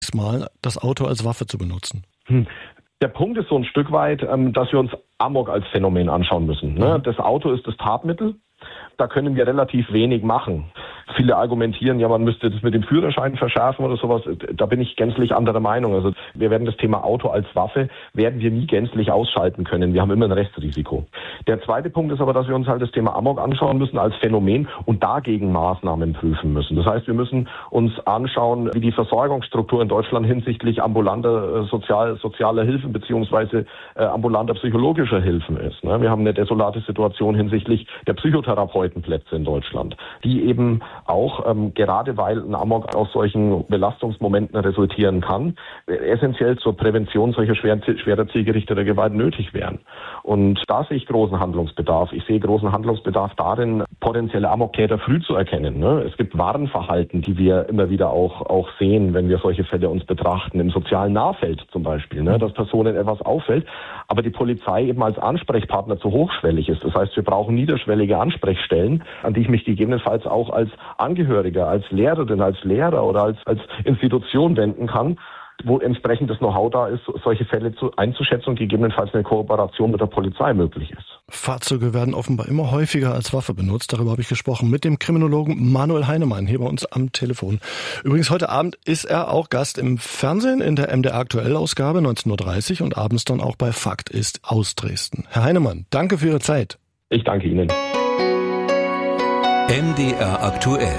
Mal das Auto als Waffe zu benutzen? Der Punkt ist so ein Stück weit, dass wir uns Amok als Phänomen anschauen müssen. Das Auto ist das Tatmittel. Da können wir relativ wenig machen. Viele argumentieren, ja, man müsste das mit dem Führerschein verschärfen oder sowas. Da bin ich gänzlich anderer Meinung. Also wir werden das Thema Auto als Waffe, werden wir nie gänzlich ausschalten können. Wir haben immer ein Restrisiko. Der zweite Punkt ist aber, dass wir uns halt das Thema Amok anschauen müssen als Phänomen und dagegen Maßnahmen prüfen müssen. Das heißt, wir müssen uns anschauen, wie die Versorgungsstruktur in Deutschland hinsichtlich ambulanter sozialer Hilfen beziehungsweise ambulanter psychologischer Hilfen ist. Wir haben eine desolate Situation hinsichtlich der Psychotherapeutenplätze in Deutschland, die eben auch, gerade weil ein Amok aus solchen Belastungsmomenten resultieren kann, essentiell zur Prävention solcher schwerer zielgerichteter Gewalt nötig wären. Und da sehe ich großen Handlungsbedarf. Ich sehe großen Handlungsbedarf darin, potenzielle Amoktäter früh zu erkennen. Es gibt Warnverhalten, die wir immer wieder auch sehen, wenn wir solche Fälle uns betrachten, im sozialen Nahfeld zum Beispiel, dass Personen etwas auffällt, aber die Polizei eben als Ansprechpartner zu hochschwellig ist. Das heißt, wir brauchen niederschwellige Ansprechstellen, an die ich mich gegebenenfalls auch als Angehöriger, als Lehrerin, als Lehrer oder als Institution wenden kann, wo entsprechend das Know-how da ist, solche Fälle einzuschätzen und gegebenenfalls eine Kooperation mit der Polizei möglich ist. Fahrzeuge werden offenbar immer häufiger als Waffe benutzt. Darüber habe ich gesprochen mit dem Kriminologen Manuel Heinemann hier bei uns am Telefon. Übrigens, heute Abend ist er auch Gast im Fernsehen in der MDR Aktuell-Ausgabe 19.30 Uhr und abends dann auch bei Fakt ist aus Dresden. Herr Heinemann, danke für Ihre Zeit. Ich danke Ihnen. MDR Aktuell.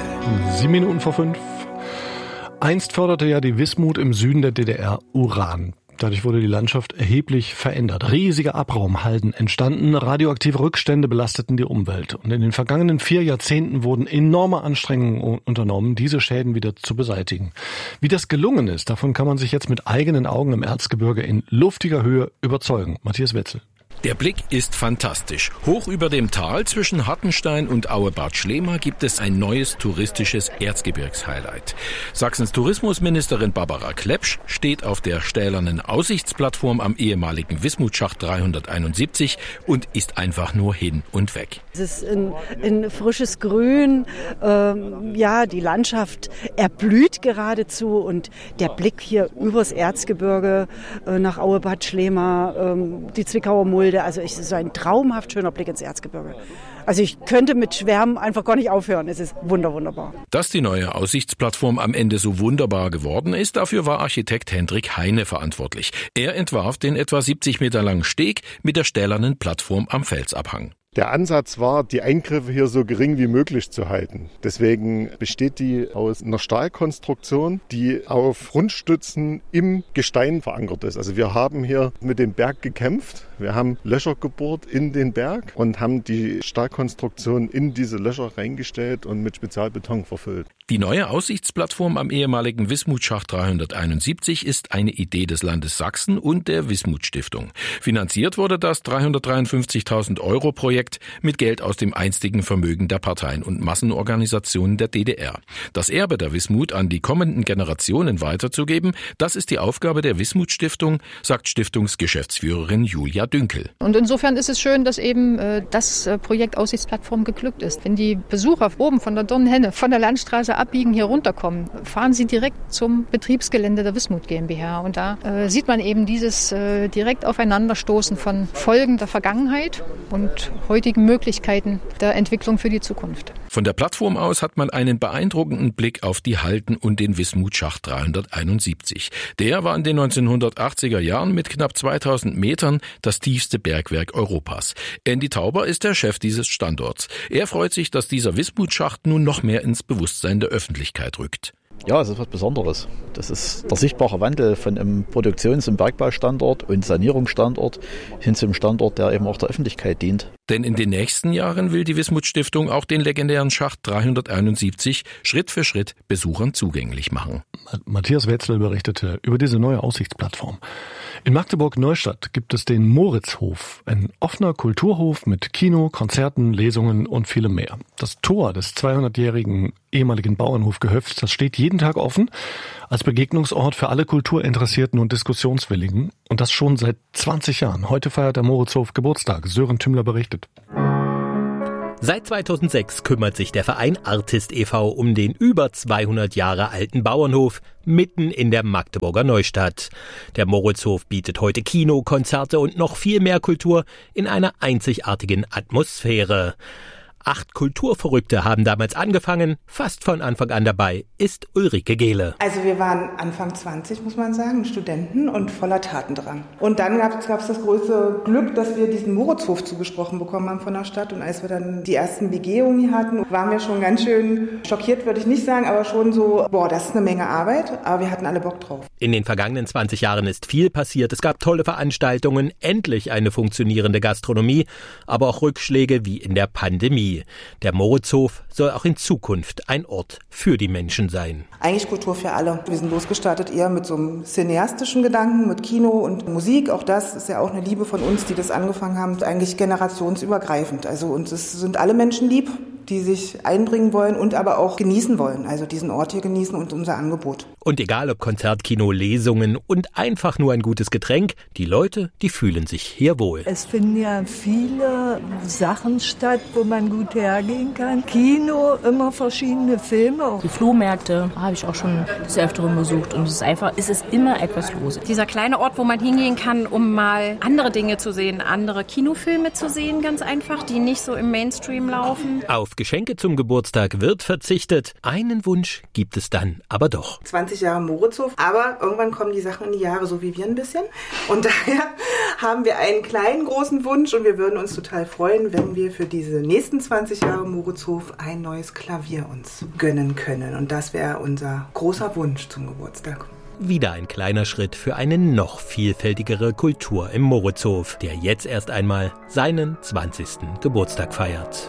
5:07. Einst förderte ja die Wismut im Süden der DDR Uran. Dadurch wurde die Landschaft erheblich verändert. Riesige Abraumhalden entstanden, radioaktive Rückstände belasteten die Umwelt. Und in den vergangenen 4 Jahrzehnten wurden enorme Anstrengungen unternommen, diese Schäden wieder zu beseitigen. Wie das gelungen ist, davon kann man sich jetzt mit eigenen Augen im Erzgebirge in luftiger Höhe überzeugen. Matthias Wetzel. Der Blick ist fantastisch. Hoch über dem Tal zwischen Hartenstein und Auebad Schlema gibt es ein neues touristisches Erzgebirgshighlight. Sachsens Tourismusministerin Barbara Klepsch steht auf der stählernen Aussichtsplattform am ehemaligen Wismutschacht 371 und ist einfach nur hin und weg. Es ist in frisches Grün, die Landschaft erblüht geradezu und der Blick hier übers Erzgebirge nach Auebad Schlema, die Zwickauer Mulde. Also es ist so ein traumhaft schöner Blick ins Erzgebirge. Also ich könnte mit Schwärmen einfach gar nicht aufhören. Es ist wunderbar. Dass die neue Aussichtsplattform am Ende so wunderbar geworden ist, dafür war Architekt Hendrik Heine verantwortlich. Er entwarf den etwa 70 Meter langen Steg mit der stählernen Plattform am Felsabhang. Der Ansatz war, die Eingriffe hier so gering wie möglich zu halten. Deswegen besteht die aus einer Stahlkonstruktion, die auf Grundstützen im Gestein verankert ist. Also wir haben hier mit dem Berg gekämpft. Wir haben Löcher gebohrt in den Berg und haben die Stahlkonstruktion in diese Löcher reingestellt und mit Spezialbeton verfüllt. Die neue Aussichtsplattform am ehemaligen Wismutschacht 371 ist eine Idee des Landes Sachsen und der Wismut Stiftung. Finanziert wurde das 353.000 € Projekt mit Geld aus dem einstigen Vermögen der Parteien und Massenorganisationen der DDR. Das Erbe der Wismut an die kommenden Generationen weiterzugeben, das ist die Aufgabe der Wismut Stiftung, sagt Stiftungsgeschäftsführerin Julia Dünkel. Und insofern ist es schön, dass eben das Projekt Aussichtsplattform geglückt ist. Wenn die Besucher oben von der Dornhenne, von der Landstraße abbiegen, hier runterkommen, fahren sie direkt zum Betriebsgelände der Wismut GmbH. Und da sieht man eben dieses direkt Aufeinanderstoßen von Folgen der Vergangenheit und heutigen Möglichkeiten der Entwicklung für die Zukunft. Von der Plattform aus hat man einen beeindruckenden Blick auf die Halden und den Wismutschacht 371. Der war in den 1980er Jahren mit knapp 2000 Metern das tiefste Bergwerk Europas. Andy Tauber ist der Chef dieses Standorts. Er freut sich, dass dieser Wismutschacht nun noch mehr ins Bewusstsein der Öffentlichkeit rückt. Ja, es ist was Besonderes. Das ist der sichtbare Wandel von einem Produktions- und Bergbaustandort und Sanierungsstandort hin zum Standort, der eben auch der Öffentlichkeit dient. Denn in den nächsten Jahren will die Wismut Stiftung auch den legendären Schacht 371 Schritt für Schritt Besuchern zugänglich machen. Matthias Wetzel berichtete über diese neue Aussichtsplattform. In Magdeburg-Neustadt gibt es den Moritzhof, ein offener Kulturhof mit Kino, Konzerten, Lesungen und vielem mehr. Das Tor des 200-jährigen ehemaligen Bauernhofgehöfts, das steht jeden Tag offen als Begegnungsort für alle Kulturinteressierten und Diskussionswilligen. Und das schon seit 20 Jahren. Heute feiert der Moritzhof Geburtstag. Sören Tümmler berichtet. Seit 2006 kümmert sich der Verein Artist e.V. um den über 200 Jahre alten Bauernhof mitten in der Magdeburger Neustadt. Der Moritzhof bietet heute Kino, Konzerte und noch viel mehr Kultur in einer einzigartigen Atmosphäre. 8 Kulturverrückte haben damals angefangen. Fast von Anfang an dabei ist Ulrike Gehle. Also wir waren Anfang 20, muss man sagen, Studenten und voller Tatendrang. Und dann gab es das große Glück, dass wir diesen Moritzhof zugesprochen bekommen haben von der Stadt. Und als wir dann die ersten Begehungen hier hatten, waren wir schon ganz schön schockiert, würde ich nicht sagen, aber schon so, das ist eine Menge Arbeit, aber wir hatten alle Bock drauf. In den vergangenen 20 Jahren ist viel passiert. Es gab tolle Veranstaltungen, endlich eine funktionierende Gastronomie, aber auch Rückschläge wie in der Pandemie. Der Moritzhof soll auch in Zukunft ein Ort für die Menschen sein. Eigentlich Kultur für alle. Wir sind losgestartet eher mit so einem cineastischen Gedanken, mit Kino und Musik. Auch das ist ja auch eine Liebe von uns, die das angefangen haben, eigentlich generationsübergreifend. Also uns sind alle Menschen lieb, die sich einbringen wollen und aber auch genießen wollen. Also diesen Ort hier genießen und unser Angebot. Und egal ob Konzert, Kino, Lesungen und einfach nur ein gutes Getränk, die Leute, die fühlen sich hier wohl. Es finden ja viele Sachen statt, wo man gut hergehen kann. Kino, immer verschiedene Filme. Die Flohmärkte habe ich auch schon des Öfteren besucht und es ist immer etwas los. Dieser kleine Ort, wo man hingehen kann, um mal andere Dinge zu sehen, andere Kinofilme zu sehen, ganz einfach, die nicht so im Mainstream laufen. Auf Geschenke zum Geburtstag wird verzichtet. Einen Wunsch gibt es dann aber doch. 20 Jahre Moritzhof, aber irgendwann kommen die Sachen in die Jahre, so wie wir ein bisschen. Und daher haben wir einen kleinen, großen Wunsch und wir würden uns total freuen, wenn wir für diese nächsten 20 Jahre Moritzhof ein neues Klavier uns gönnen können. Und das wäre unser großer Wunsch zum Geburtstag. Wieder ein kleiner Schritt für eine noch vielfältigere Kultur im Moritzhof, der jetzt erst einmal seinen 20. Geburtstag feiert.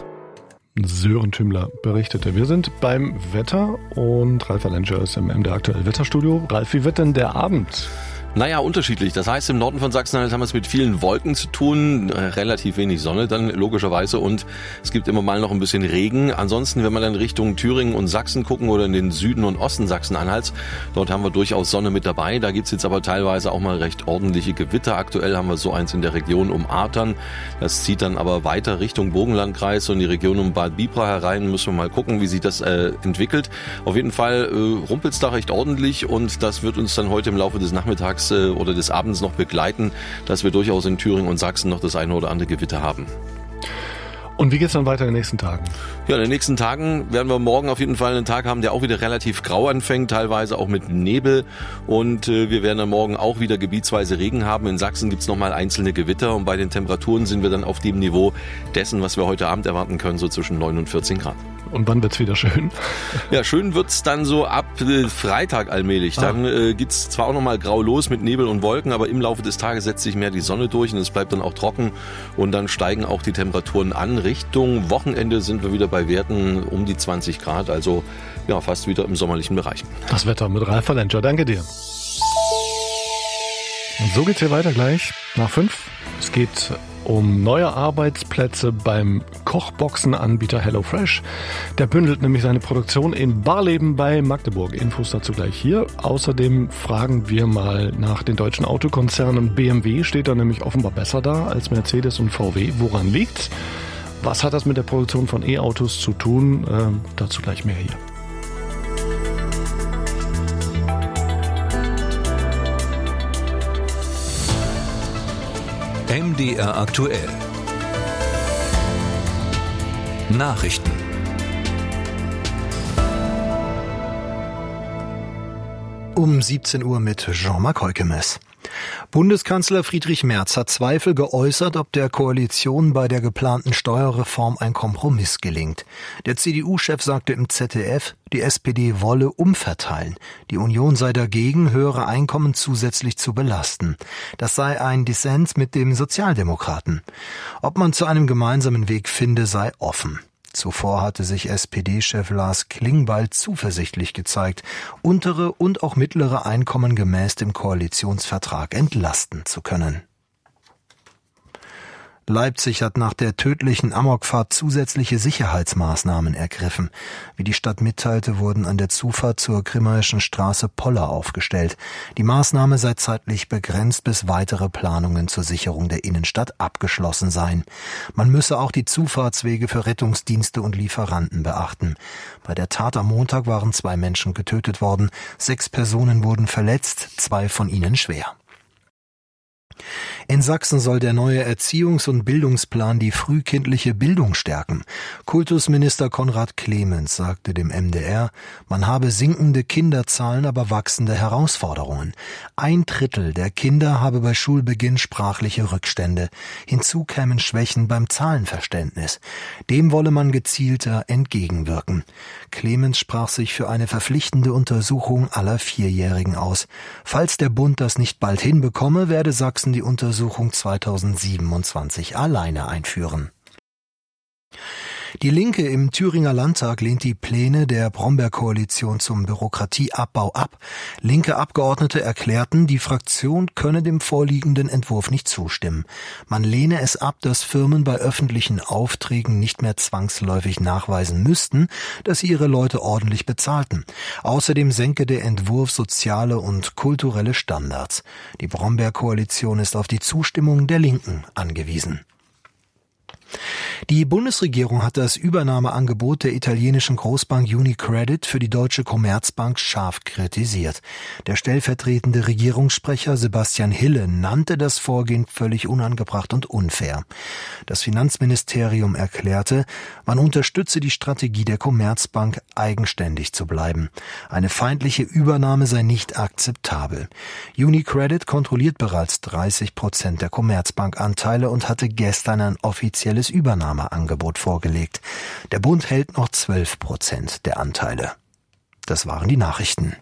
Sören Tümmler berichtete. Wir sind beim Wetter und Ralf Alenscher ist im MDR Aktuell Wetterstudio. Ralf, wie wird denn der Abend? Naja, unterschiedlich. Das heißt, im Norden von Sachsen-Anhalt haben wir es mit vielen Wolken zu tun, relativ wenig Sonne dann logischerweise und es gibt immer mal noch ein bisschen Regen. Ansonsten, wenn wir dann Richtung Thüringen und Sachsen gucken oder in den Süden und Osten Sachsen-Anhalts, dort haben wir durchaus Sonne mit dabei. Da gibt's jetzt aber teilweise auch mal recht ordentliche Gewitter. Aktuell haben wir so eins in der Region um Artern. Das zieht dann aber weiter Richtung Burgenlandkreis und die Region um Bad Bibra herein. Müssen wir mal gucken, wie sich das entwickelt. Auf jeden Fall rumpelt's da recht ordentlich und das wird uns dann heute im Laufe des Nachmittags oder des Abends noch begleiten, dass wir durchaus in Thüringen und Sachsen noch das eine oder andere Gewitter haben. Und wie geht's dann weiter in den nächsten Tagen? Ja, in den nächsten Tagen werden wir morgen auf jeden Fall einen Tag haben, der auch wieder relativ grau anfängt, teilweise auch mit Nebel. Und wir werden dann morgen auch wieder gebietsweise Regen haben. In Sachsen gibt's nochmal einzelne Gewitter und bei den Temperaturen sind wir dann auf dem Niveau dessen, was wir heute Abend erwarten können, so zwischen 9 und 14 Grad. Und wann wird's wieder schön? Ja, schön wird's dann so ab Freitag allmählich. Dann geht's zwar auch nochmal grau los mit Nebel und Wolken, aber im Laufe des Tages setzt sich mehr die Sonne durch und es bleibt dann auch trocken und dann steigen auch die Temperaturen an. Richtung Wochenende sind wir wieder bei Werten um die 20 Grad, also ja, fast wieder im sommerlichen Bereich. Das Wetter mit Ralf Alenscher, danke dir. Und so geht's hier weiter gleich nach 5. Es geht um neue Arbeitsplätze beim Kochboxenanbieter HelloFresh. Der bündelt nämlich seine Produktion in Barleben bei Magdeburg. Infos dazu gleich hier. Außerdem fragen wir mal nach den deutschen Autokonzernen. BMW steht da nämlich offenbar besser da als Mercedes und VW. Woran liegt's? Was hat das mit der Produktion von E-Autos zu tun? Dazu gleich mehr hier. MDR aktuell. Nachrichten. Um 17 Uhr mit Jean-Marc Heukemes. Bundeskanzler Friedrich Merz hat Zweifel geäußert, ob der Koalition bei der geplanten Steuerreform ein Kompromiss gelingt. Der CDU-Chef sagte im ZDF, die SPD wolle umverteilen. Die Union sei dagegen, höhere Einkommen zusätzlich zu belasten. Das sei ein Dissens mit dem Sozialdemokraten. Ob man zu einem gemeinsamen Weg finde, sei offen. Zuvor hatte sich SPD-Chef Lars Klingbeil zuversichtlich gezeigt, untere und auch mittlere Einkommen gemäß dem Koalitionsvertrag entlasten zu können. Leipzig hat nach der tödlichen Amokfahrt zusätzliche Sicherheitsmaßnahmen ergriffen. Wie die Stadt mitteilte, wurden an der Zufahrt zur Grimmaischen Straße Poller aufgestellt. Die Maßnahme sei zeitlich begrenzt, bis weitere Planungen zur Sicherung der Innenstadt abgeschlossen seien. Man müsse auch die Zufahrtswege für Rettungsdienste und Lieferanten beachten. Bei der Tat am Montag waren 2 Menschen getötet worden, 6 Personen wurden verletzt, 2 von ihnen schwer. In Sachsen soll der neue Erziehungs- und Bildungsplan die frühkindliche Bildung stärken. Kultusminister Konrad Clemens sagte dem MDR, man habe sinkende Kinderzahlen, aber wachsende Herausforderungen. 1/3 der Kinder habe bei Schulbeginn sprachliche Rückstände. Hinzu kämen Schwächen beim Zahlenverständnis. Dem wolle man gezielter entgegenwirken. Clemens sprach sich für eine verpflichtende Untersuchung aller 4-Jährigen aus. Falls der Bund das nicht bald hinbekomme, werde Sachsen die Untersuchung 2027 alleine einführen. Die Linke im Thüringer Landtag lehnt die Pläne der Brombeer-Koalition zum Bürokratieabbau ab. Linke Abgeordnete erklärten, die Fraktion könne dem vorliegenden Entwurf nicht zustimmen. Man lehne es ab, dass Firmen bei öffentlichen Aufträgen nicht mehr zwangsläufig nachweisen müssten, dass sie ihre Leute ordentlich bezahlten. Außerdem senke der Entwurf soziale und kulturelle Standards. Die Brombeer-Koalition ist auf die Zustimmung der Linken angewiesen. Die Bundesregierung hat das Übernahmeangebot der italienischen Großbank UniCredit für die Deutsche Commerzbank scharf kritisiert. Der stellvertretende Regierungssprecher Sebastian Hille nannte das Vorgehen völlig unangebracht und unfair. Das Finanzministerium erklärte, man unterstütze die Strategie der Commerzbank, eigenständig zu bleiben. Eine feindliche Übernahme sei nicht akzeptabel. UniCredit kontrolliert bereits 30% der Commerzbank-Anteile und hatte gestern ein offizielles Übernahmeangebot vorgelegt. Der Bund hält noch 12% der Anteile. Das waren die Nachrichten.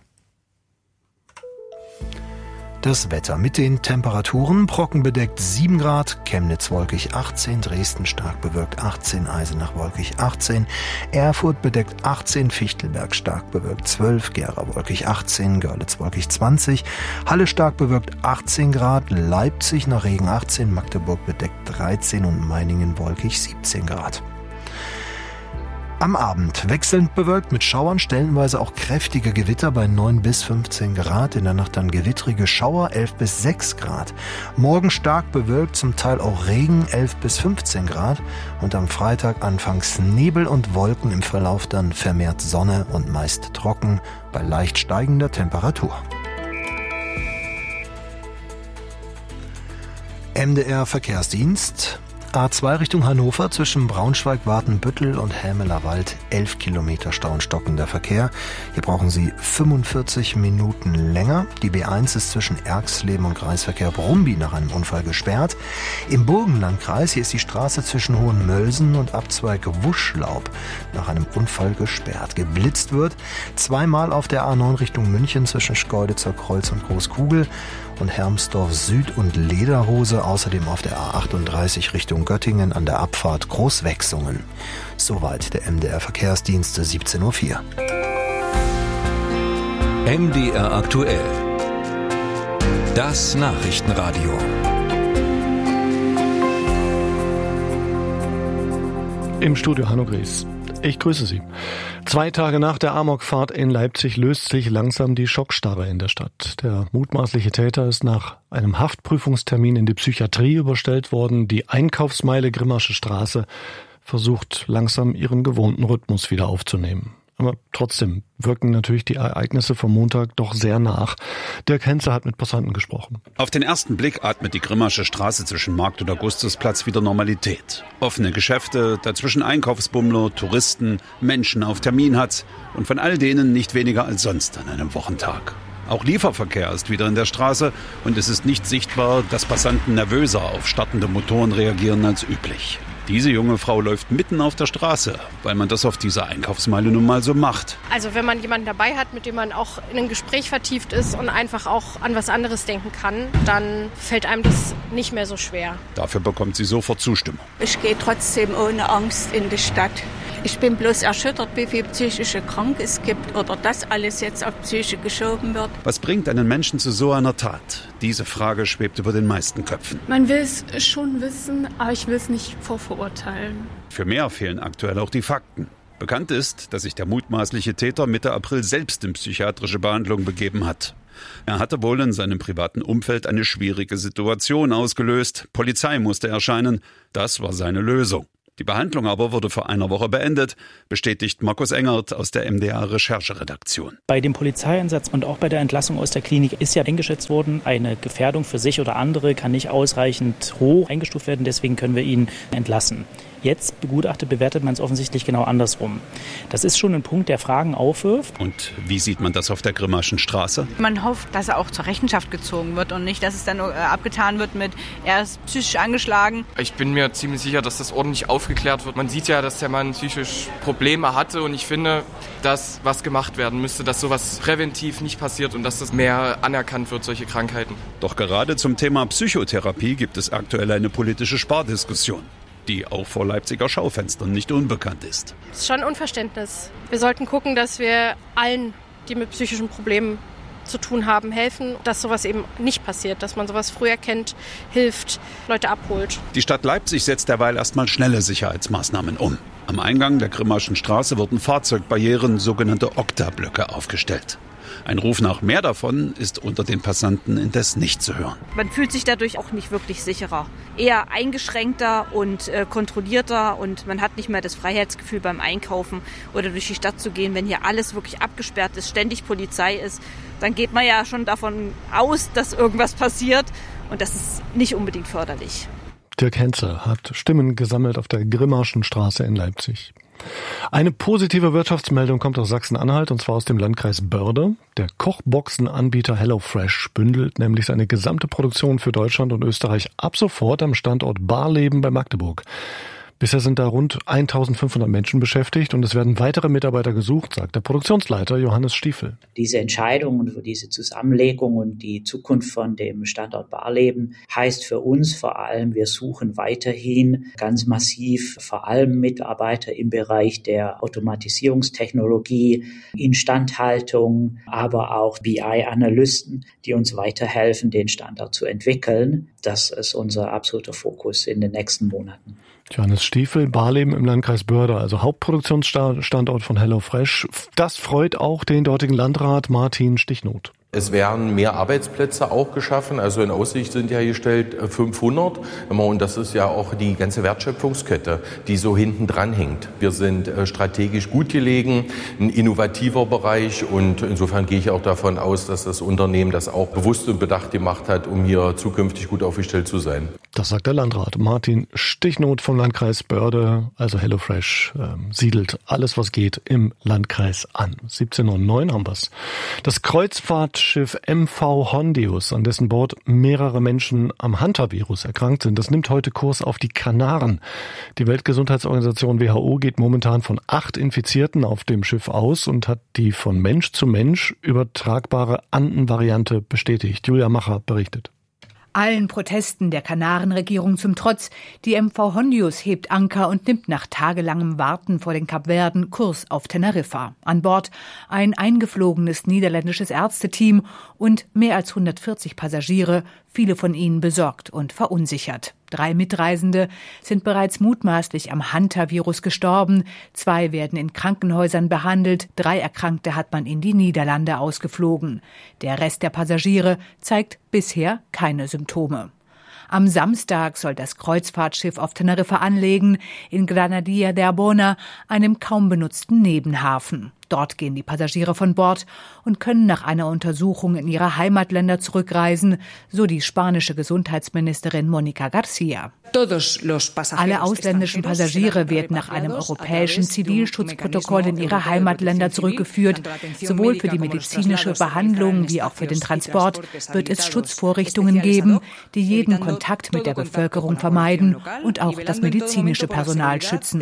Das Wetter mit den Temperaturen: trockenbedeckt 7 Grad, Chemnitz wolkig 18, Dresden stark bewölkt 18, Eisenach wolkig 18, Erfurt bedeckt 18, Fichtelberg stark bewölkt 12, Gera wolkig 18, Görlitz wolkig 20, Halle stark bewölkt 18 Grad, Leipzig nach Regen 18, Magdeburg bedeckt 13 und Meiningen wolkig 17 Grad. Am Abend wechselnd bewölkt mit Schauern, stellenweise auch kräftige Gewitter bei 9 bis 15 Grad. In der Nacht dann gewittrige Schauer, 11 bis 6 Grad. Morgen stark bewölkt, zum Teil auch Regen, 11 bis 15 Grad. Und am Freitag anfangs Nebel und Wolken, im Verlauf dann vermehrt Sonne und meist trocken bei leicht steigender Temperatur. MDR Verkehrsdienst. A2 Richtung Hannover zwischen Braunschweig-Watenbüttel und Hämelerwald 11 Kilometer Stau und stockender Verkehr. Hier brauchen Sie 45 Minuten länger. Die B1 ist zwischen Erxleben und Kreisverkehr Brumby nach einem Unfall gesperrt. Im Burgenlandkreis, hier ist die Straße zwischen Hohenmölsen und Abzweig Wuschlaub nach einem Unfall gesperrt. Geblitzt wird zweimal auf der A9 Richtung München zwischen Schkeuditzer Kreuz und Großkugel und Hermsdorf Süd und Lederhose, außerdem auf der A38 Richtung Göttingen an der Abfahrt Großwechsungen. Soweit der MDR Verkehrsdienst, 17:04 Uhr. MDR aktuell. Das Nachrichtenradio. Im Studio Hanno Gries. Ich grüße Sie. 2 Tage nach der Amokfahrt in Leipzig löst sich langsam die Schockstarre in der Stadt. Der mutmaßliche Täter ist nach einem Haftprüfungstermin in die Psychiatrie überstellt worden. Die Einkaufsmeile Grimmaische Straße versucht langsam ihren gewohnten Rhythmus wieder aufzunehmen. Aber trotzdem wirken natürlich die Ereignisse vom Montag doch sehr nach. Dirk Henze hat mit Passanten gesprochen. Auf den ersten Blick atmet die Grimmaische Straße zwischen Markt- und Augustusplatz wieder Normalität. Offene Geschäfte, dazwischen Einkaufsbummler, Touristen, Menschen auf Termin hat's und von all denen nicht weniger als sonst an einem Wochentag. Auch Lieferverkehr ist wieder in der Straße und es ist nicht sichtbar, dass Passanten nervöser auf startende Motoren reagieren als üblich. Diese junge Frau läuft mitten auf der Straße, weil man das auf dieser Einkaufsmeile nun mal so macht. Also wenn man jemanden dabei hat, mit dem man auch in ein Gespräch vertieft ist und einfach auch an was anderes denken kann, dann fällt einem das nicht mehr so schwer. Dafür bekommt sie sofort Zustimmung. Ich gehe trotzdem ohne Angst in die Stadt. Ich bin bloß erschüttert, wie viel psychische Kranke es gibt oder dass alles jetzt auf Psyche geschoben wird. Was bringt einen Menschen zu so einer Tat? Diese Frage schwebt über den meisten Köpfen. Man will es schon wissen, aber ich will es nicht vorverurteilen. Für mehr fehlen aktuell auch die Fakten. Bekannt ist, dass sich der mutmaßliche Täter Mitte April selbst in psychiatrische Behandlung begeben hat. Er hatte wohl in seinem privaten Umfeld eine schwierige Situation ausgelöst. Polizei musste erscheinen. Das war seine Lösung. Die Behandlung aber wurde vor einer Woche beendet, bestätigt Markus Engert aus der MDR-Rechercheredaktion. Bei dem Polizeieinsatz und auch bei der Entlassung aus der Klinik ist ja eingeschätzt worden, eine Gefährdung für sich oder andere kann nicht ausreichend hoch eingestuft werden, deswegen können wir ihn entlassen. Jetzt bewertet man es offensichtlich genau andersrum. Das ist schon ein Punkt, der Fragen aufwirft. Und wie sieht man das auf der Grimmaschen Straße? Man hofft, dass er auch zur Rechenschaft gezogen wird und nicht, dass es dann abgetan wird mit, er ist psychisch angeschlagen. Ich bin mir ziemlich sicher, dass das ordentlich aufgeklärt wird. Man sieht ja, dass der Mann psychisch Probleme hatte und ich finde, dass was gemacht werden müsste, dass sowas präventiv nicht passiert und dass das mehr anerkannt wird, solche Krankheiten. Doch gerade zum Thema Psychotherapie gibt es aktuell eine politische Spardiskussion, die auch vor Leipziger Schaufenstern nicht unbekannt ist. Das ist schon ein Unverständnis. Wir sollten gucken, dass wir allen, die mit psychischen Problemen zu tun haben, helfen, dass sowas eben nicht passiert, dass man sowas früh erkennt, hilft, Leute abholt. Die Stadt Leipzig setzt derweil erstmal schnelle Sicherheitsmaßnahmen um. Am Eingang der Grimmaschen Straße wurden Fahrzeugbarrieren, sogenannte Oktablöcke, aufgestellt. Ein Ruf nach mehr davon ist unter den Passanten indes nicht zu hören. Man fühlt sich dadurch auch nicht wirklich sicherer. Eher eingeschränkter und kontrollierter und man hat nicht mehr das Freiheitsgefühl beim Einkaufen oder durch die Stadt zu gehen. Wenn hier alles wirklich abgesperrt ist, ständig Polizei ist, dann geht man ja schon davon aus, dass irgendwas passiert und das ist nicht unbedingt förderlich. Dirk Henze hat Stimmen gesammelt auf der Grimmaschen Straße in Leipzig. Eine positive Wirtschaftsmeldung kommt aus Sachsen-Anhalt und zwar aus dem Landkreis Börde. Der Kochboxenanbieter HelloFresh bündelt nämlich seine gesamte Produktion für Deutschland und Österreich ab sofort am Standort Barleben bei Magdeburg. Bisher sind da rund 1500 Menschen beschäftigt und es werden weitere Mitarbeiter gesucht, sagt der Produktionsleiter Johannes Stiefel. Diese Entscheidung und für diese Zusammenlegung und die Zukunft von dem Standort Barleben heißt für uns vor allem, wir suchen weiterhin ganz massiv vor allem Mitarbeiter im Bereich der Automatisierungstechnologie, Instandhaltung, aber auch BI-Analysten, die uns weiterhelfen, den Standort zu entwickeln. Das ist unser absoluter Fokus in den nächsten Monaten. Johannes Stiefel, Barleben im Landkreis Börde, also Hauptproduktionsstandort von HelloFresh. Das freut auch den dortigen Landrat Martin Stichnoth. Es werden mehr Arbeitsplätze auch geschaffen, also in Aussicht sind ja gestellt 500 und das ist ja auch die ganze Wertschöpfungskette, die so hinten dran hängt. Wir sind strategisch gut gelegen, ein innovativer Bereich und insofern gehe ich auch davon aus, dass das Unternehmen das auch bewusst und bedacht gemacht hat, um hier zukünftig gut aufgestellt zu sein. Das sagt der Landrat Martin Stichnoth vom Landkreis Börde, also HelloFresh siedelt alles, was geht, im Landkreis an. 17:09 haben wir's. Das Kreuzfahrtschiff MV Hondius, an dessen Bord mehrere Menschen am Hantavirus erkrankt sind, das nimmt heute Kurs auf die Kanaren. Die Weltgesundheitsorganisation WHO geht momentan von 8 Infizierten auf dem Schiff aus und hat die von Mensch zu Mensch übertragbare Anden-Variante bestätigt. Julia Macher berichtet. Allen Protesten der Kanarenregierung zum Trotz, die MV Hondius hebt Anker und nimmt nach tagelangem Warten vor den Kapverden Kurs auf Teneriffa. An Bord ein eingeflogenes niederländisches Ärzteteam und mehr als 140 Passagiere, viele von ihnen besorgt und verunsichert. 3 Mitreisende sind bereits mutmaßlich am Hantavirus gestorben, 2 werden in Krankenhäusern behandelt, 3 Erkrankte hat man in die Niederlande ausgeflogen. Der Rest der Passagiere zeigt bisher keine Symptome. Am Samstag soll das Kreuzfahrtschiff auf Teneriffa anlegen, in Granadilla de Arbona, einem kaum benutzten Nebenhafen. Dort gehen die Passagiere von Bord und können nach einer Untersuchung in ihre Heimatländer zurückreisen, so die spanische Gesundheitsministerin Mónica García. Alle ausländischen Passagiere werden nach einem europäischen Zivilschutzprotokoll in ihre Heimatländer zurückgeführt. Sowohl für die medizinische Behandlung wie auch für den Transport wird es Schutzvorrichtungen geben, die jeden Kontakt mit der Bevölkerung vermeiden und auch das medizinische Personal schützen.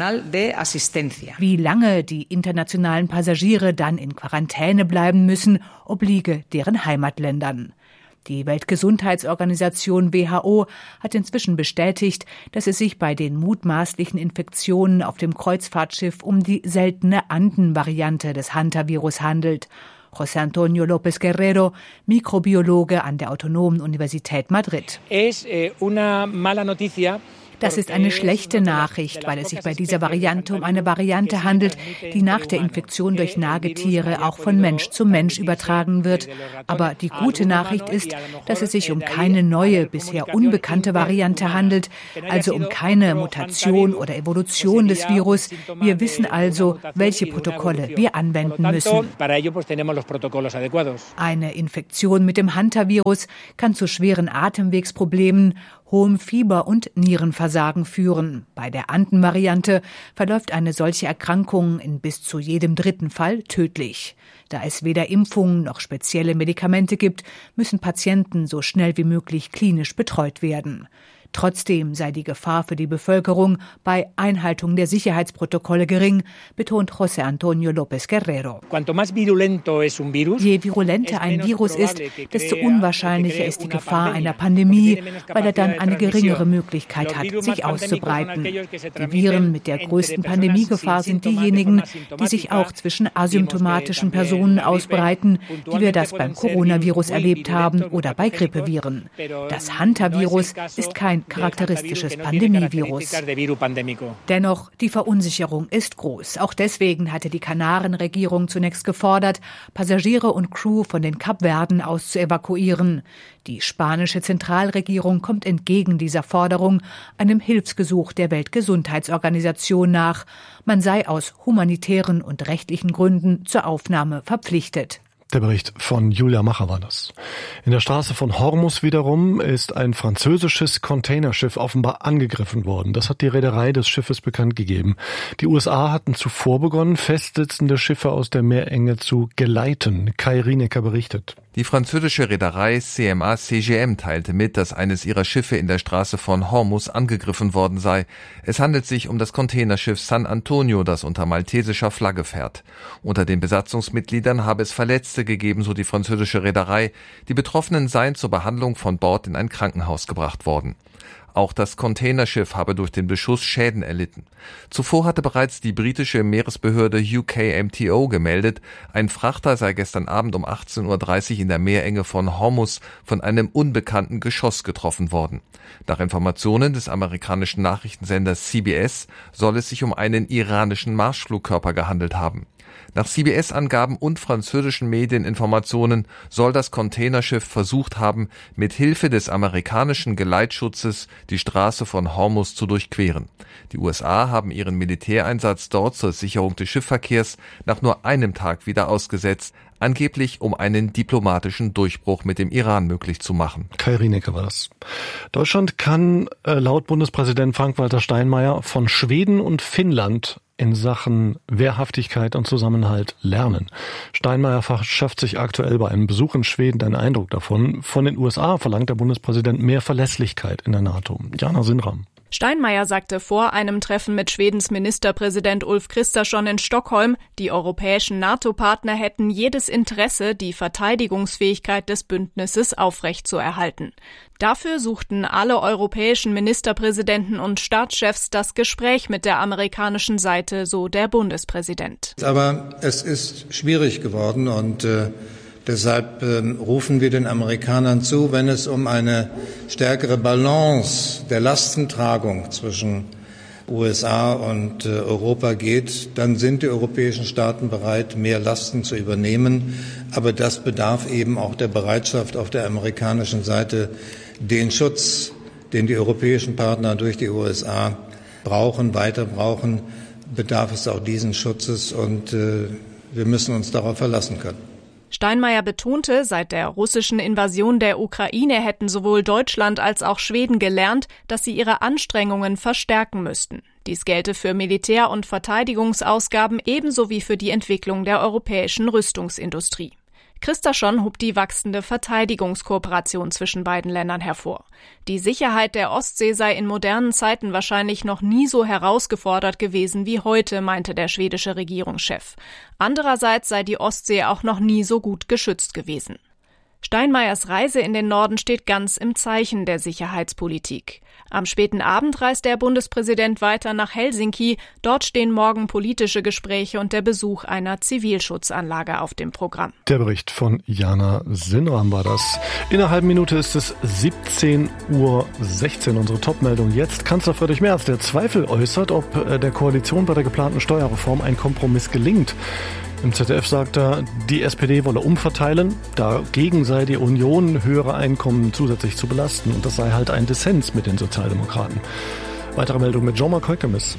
Wie lange die internationalen Passagiere dann in Quarantäne bleiben müssen, obliege deren Heimatländern. Die Weltgesundheitsorganisation WHO hat inzwischen bestätigt, dass es sich bei den mutmaßlichen Infektionen auf dem Kreuzfahrtschiff um die seltene Anden-Variante des Hantavirus handelt. José Antonio López Guerrero, Mikrobiologe an der Autonomen Universität Madrid. Das ist eine schlechte Nachricht, weil es sich bei dieser Variante um eine Variante handelt, die nach der Infektion durch Nagetiere auch von Mensch zu Mensch übertragen wird. Aber die gute Nachricht ist, dass es sich um keine neue, bisher unbekannte Variante handelt, also um keine Mutation oder Evolution des Virus. Wir wissen also, welche Protokolle wir anwenden müssen. Eine Infektion mit dem Hantavirus kann zu schweren Atemwegsproblemen, hohem Fieber und Nierenversagen führen. Bei der Anden-Variante verläuft eine solche Erkrankung in bis zu jedem 3. Fall tödlich. Da es weder Impfungen noch spezielle Medikamente gibt, müssen Patienten so schnell wie möglich klinisch betreut werden. Trotzdem sei die Gefahr für die Bevölkerung bei Einhaltung der Sicherheitsprotokolle gering, betont José Antonio López Guerrero. Je virulenter ein Virus ist, desto unwahrscheinlicher ist die Gefahr einer Pandemie, weil er dann eine geringere Möglichkeit hat, sich auszubreiten. Die Viren mit der größten Pandemiegefahr sind diejenigen, die sich auch zwischen asymptomatischen Personen ausbreiten, wie wir das beim Coronavirus erlebt haben oder bei Grippeviren. Das Hantavirus ist kein charakteristisches Pandemievirus. Dennoch, die Verunsicherung ist groß. Auch deswegen hatte die Kanarenregierung zunächst gefordert, Passagiere und Crew von den Kapverden aus zu evakuieren. Die spanische Zentralregierung kommt entgegen dieser Forderung einem Hilfsgesuch der Weltgesundheitsorganisation nach. Man sei aus humanitären und rechtlichen Gründen zur Aufnahme verpflichtet. Der Bericht von Julia Macher war das. In der Straße von Hormuz wiederum ist ein französisches Containerschiff offenbar angegriffen worden. Das hat die Reederei des Schiffes bekannt gegeben. Die USA hatten zuvor begonnen, festsitzende Schiffe aus der Meerenge zu geleiten. Kai Rienecker berichtet. Die französische Reederei CMA CGM teilte mit, dass eines ihrer Schiffe in der Straße von Hormuz angegriffen worden sei. Es handelt sich um das Containerschiff San Antonio, das unter maltesischer Flagge fährt. Unter den Besatzungsmitgliedern habe es Verletzte gegeben, so die französische Reederei. Die Betroffenen seien zur Behandlung von Bord in ein Krankenhaus gebracht worden. Auch das Containerschiff habe durch den Beschuss Schäden erlitten. Zuvor hatte bereits die britische Meeresbehörde UKMTO gemeldet, ein Frachter sei gestern Abend um 18:30 Uhr in der Meerenge von Hormuz von einem unbekannten Geschoss getroffen worden. Nach Informationen des amerikanischen Nachrichtensenders CBS soll es sich um einen iranischen Marschflugkörper gehandelt haben. Nach CBS-Angaben und französischen Medieninformationen soll das Containerschiff versucht haben, mit Hilfe des amerikanischen Geleitschutzes die Straße von Hormuz zu durchqueren. Die USA haben ihren Militäreinsatz dort zur Sicherung des Schiffsverkehrs nach nur einem Tag wieder ausgesetzt, angeblich um einen diplomatischen Durchbruch mit dem Iran möglich zu machen. Kai Rienecker war das. Deutschland kann laut Bundespräsident Frank-Walter Steinmeier von Schweden und Finnland in Sachen Wehrhaftigkeit und Zusammenhalt lernen. Steinmeier verschafft sich aktuell bei einem Besuch in Schweden einen Eindruck davon. Von den USA verlangt der Bundespräsident mehr Verlässlichkeit in der NATO. Jana Sinram. Steinmeier sagte vor einem Treffen mit Schwedens Ministerpräsident Ulf Kristersson in Stockholm, die europäischen NATO-Partner hätten jedes Interesse, die Verteidigungsfähigkeit des Bündnisses aufrechtzuerhalten. Dafür suchten alle europäischen Ministerpräsidenten und Staatschefs das Gespräch mit der amerikanischen Seite, so der Bundespräsident. Aber es ist schwierig geworden und deshalb rufen wir den Amerikanern zu, wenn es um eine stärkere Balance der Lastentragung zwischen USA und Europa geht, dann sind die europäischen Staaten bereit, mehr Lasten zu übernehmen. Aber das bedarf eben auch der Bereitschaft auf der amerikanischen Seite, den Schutz, den die europäischen Partner durch die USA brauchen, weiter brauchen, bedarf es auch diesen Schutzes und wir müssen uns darauf verlassen können. Steinmeier betonte, seit der russischen Invasion der Ukraine hätten sowohl Deutschland als auch Schweden gelernt, dass sie ihre Anstrengungen verstärken müssten. Dies gelte für Militär- und Verteidigungsausgaben ebenso wie für die Entwicklung der europäischen Rüstungsindustrie. Kristersson hob die wachsende Verteidigungskooperation zwischen beiden Ländern hervor. Die Sicherheit der Ostsee sei in modernen Zeiten wahrscheinlich noch nie so herausgefordert gewesen wie heute, meinte der schwedische Regierungschef. Andererseits sei die Ostsee auch noch nie so gut geschützt gewesen. Steinmeiers Reise in den Norden steht ganz im Zeichen der Sicherheitspolitik. Am späten Abend reist der Bundespräsident weiter nach Helsinki. Dort stehen morgen politische Gespräche und der Besuch einer Zivilschutzanlage auf dem Programm. Der Bericht von Jana Sinnram war das. In einer halben Minute ist es 17:16 Uhr. Unsere Topmeldung jetzt. Kanzler Friedrich Merz, der Zweifel äußert, ob der Koalition bei der geplanten Steuerreform ein Kompromiss gelingt. Im ZDF sagt er, die SPD wolle umverteilen, dagegen sei die Union, höhere Einkommen zusätzlich zu belasten. Und das sei halt ein Dissens mit den Sozialdemokraten. Weitere Meldung mit Jean-Marc Heukemes.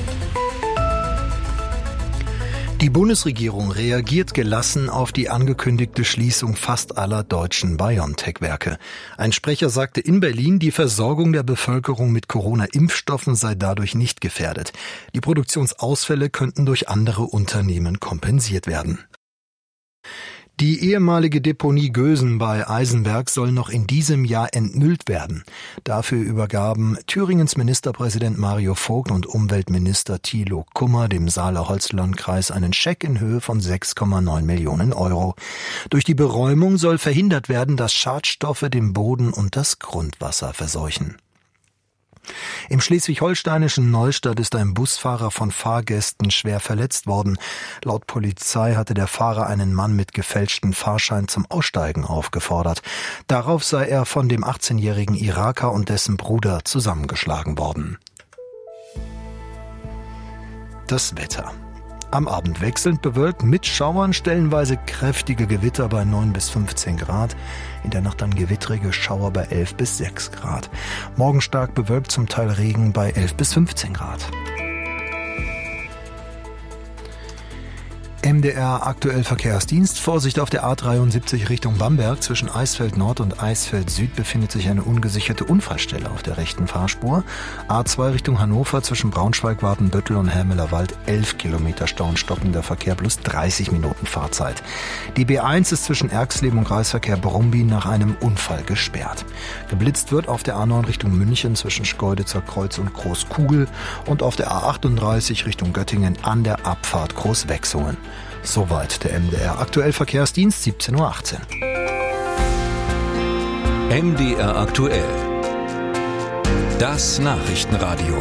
Die Bundesregierung reagiert gelassen auf die angekündigte Schließung fast aller deutschen BioNTech-Werke. Ein Sprecher sagte in Berlin, die Versorgung der Bevölkerung mit Corona-Impfstoffen sei dadurch nicht gefährdet. Die Produktionsausfälle könnten durch andere Unternehmen kompensiert werden. Die ehemalige Deponie Gösen bei Eisenberg soll noch in diesem Jahr entmüllt werden. Dafür übergaben Thüringens Ministerpräsident Mario Vogt und Umweltminister Thilo Kummer dem Saale-Holzland-Kreis einen Scheck in Höhe von 6,9 Millionen Euro. Durch die Beräumung soll verhindert werden, dass Schadstoffe den Boden und das Grundwasser verseuchen. Im schleswig-holsteinischen Neustadt ist ein Busfahrer von Fahrgästen schwer verletzt worden. Laut Polizei hatte der Fahrer einen Mann mit gefälschtem Fahrschein zum Aussteigen aufgefordert. Darauf sei er von dem 18-jährigen Iraker und dessen Bruder zusammengeschlagen worden. Das Wetter. Am Abend wechselnd bewölkt mit Schauern, stellenweise kräftige Gewitter bei 9 bis 15 Grad. In der Nacht dann gewittrige Schauer bei 11 bis 6 Grad. Morgen stark bewölkt, zum Teil Regen bei 11 bis 15 Grad. MDR aktuell Verkehrsdienst. Vorsicht auf der A73 Richtung Bamberg. Zwischen Eisfeld Nord und Eisfeld Süd befindet sich eine ungesicherte Unfallstelle auf der rechten Fahrspur. A2 Richtung Hannover zwischen Braunschweig, Watenbüttel und Helmelerwald 11 Kilometer Stau und stockender Verkehr plus 30 Minuten Fahrzeit. Die B1 ist zwischen Erxleben und Kreisverkehr Brumbin nach einem Unfall gesperrt. Geblitzt wird auf der A9 Richtung München zwischen Schkeuditzer Kreuz und Großkugel und auf der A38 Richtung Göttingen an der Abfahrt Großwechsungen. Soweit der MDR aktuell Verkehrsdienst, 17:18 Uhr. MDR aktuell. Das Nachrichtenradio.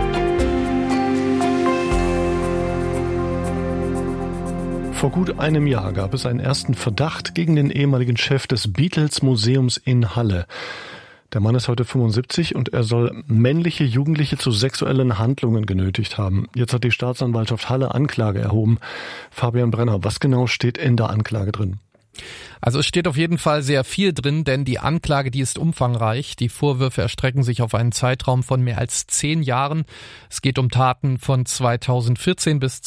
Vor gut einem Jahr gab es einen ersten Verdacht gegen den ehemaligen Chef des Beatles-Museums in Halle. Der Mann ist heute 75 und er soll männliche Jugendliche zu sexuellen Handlungen genötigt haben. Jetzt hat die Staatsanwaltschaft Halle Anklage erhoben. Fabian Brenner, was genau steht in der Anklage drin? Also es steht auf jeden Fall sehr viel drin, denn die Anklage, die ist umfangreich. Die Vorwürfe erstrecken sich auf einen Zeitraum von mehr als 10 Jahren. Es geht um Taten von 2014 bis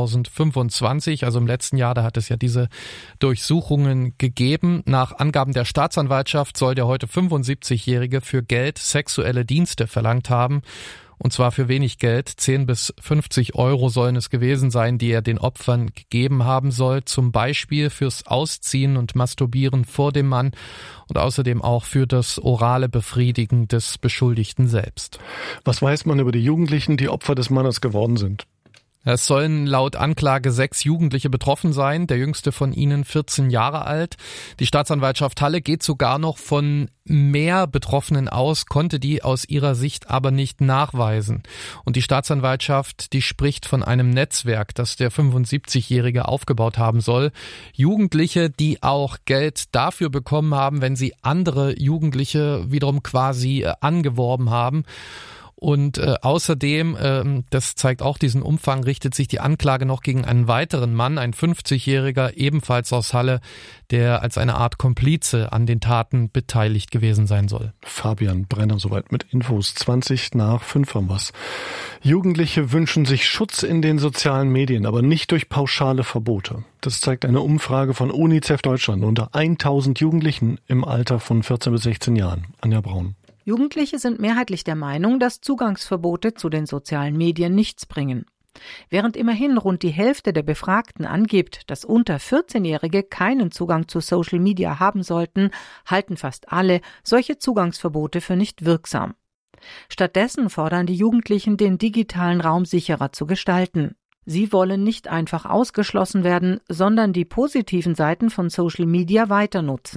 2025, also im letzten Jahr, da hat es ja diese Durchsuchungen gegeben. Nach Angaben der Staatsanwaltschaft soll der heute 75-Jährige für Geld sexuelle Dienste verlangt haben. Und zwar für wenig Geld, 10 bis 50 Euro sollen es gewesen sein, die er den Opfern gegeben haben soll. Zum Beispiel fürs Ausziehen und Masturbieren vor dem Mann und außerdem auch für das orale Befriedigen des Beschuldigten selbst. Was weiß man über die Jugendlichen, die Opfer des Mannes geworden sind? Es sollen laut Anklage 6 Jugendliche betroffen sein, der jüngste von ihnen 14 Jahre alt. Die Staatsanwaltschaft Halle geht sogar noch von mehr Betroffenen aus, konnte die aus ihrer Sicht aber nicht nachweisen. Und die Staatsanwaltschaft, die spricht von einem Netzwerk, das der 75-Jährige aufgebaut haben soll. Jugendliche, die auch Geld dafür bekommen haben, wenn sie andere Jugendliche wiederum quasi angeworben haben. Und außerdem, das zeigt auch diesen Umfang, richtet sich die Anklage noch gegen einen weiteren Mann, ein 50-Jähriger, ebenfalls aus Halle, der als eine Art Komplize an den Taten beteiligt gewesen sein soll. Fabian Brenner soweit mit Infos. 5:20 haben wir's. Jugendliche wünschen sich Schutz in den sozialen Medien, aber nicht durch pauschale Verbote. Das zeigt eine Umfrage von UNICEF Deutschland unter 1000 Jugendlichen im Alter von 14 bis 16 Jahren. Anja Braun. Jugendliche sind mehrheitlich der Meinung, dass Zugangsverbote zu den sozialen Medien nichts bringen. Während immerhin rund die Hälfte der Befragten angibt, dass unter 14-Jährige keinen Zugang zu Social Media haben sollten, halten fast alle solche Zugangsverbote für nicht wirksam. Stattdessen fordern die Jugendlichen, den digitalen Raum sicherer zu gestalten. Sie wollen nicht einfach ausgeschlossen werden, sondern die positiven Seiten von Social Media weiter nutzen.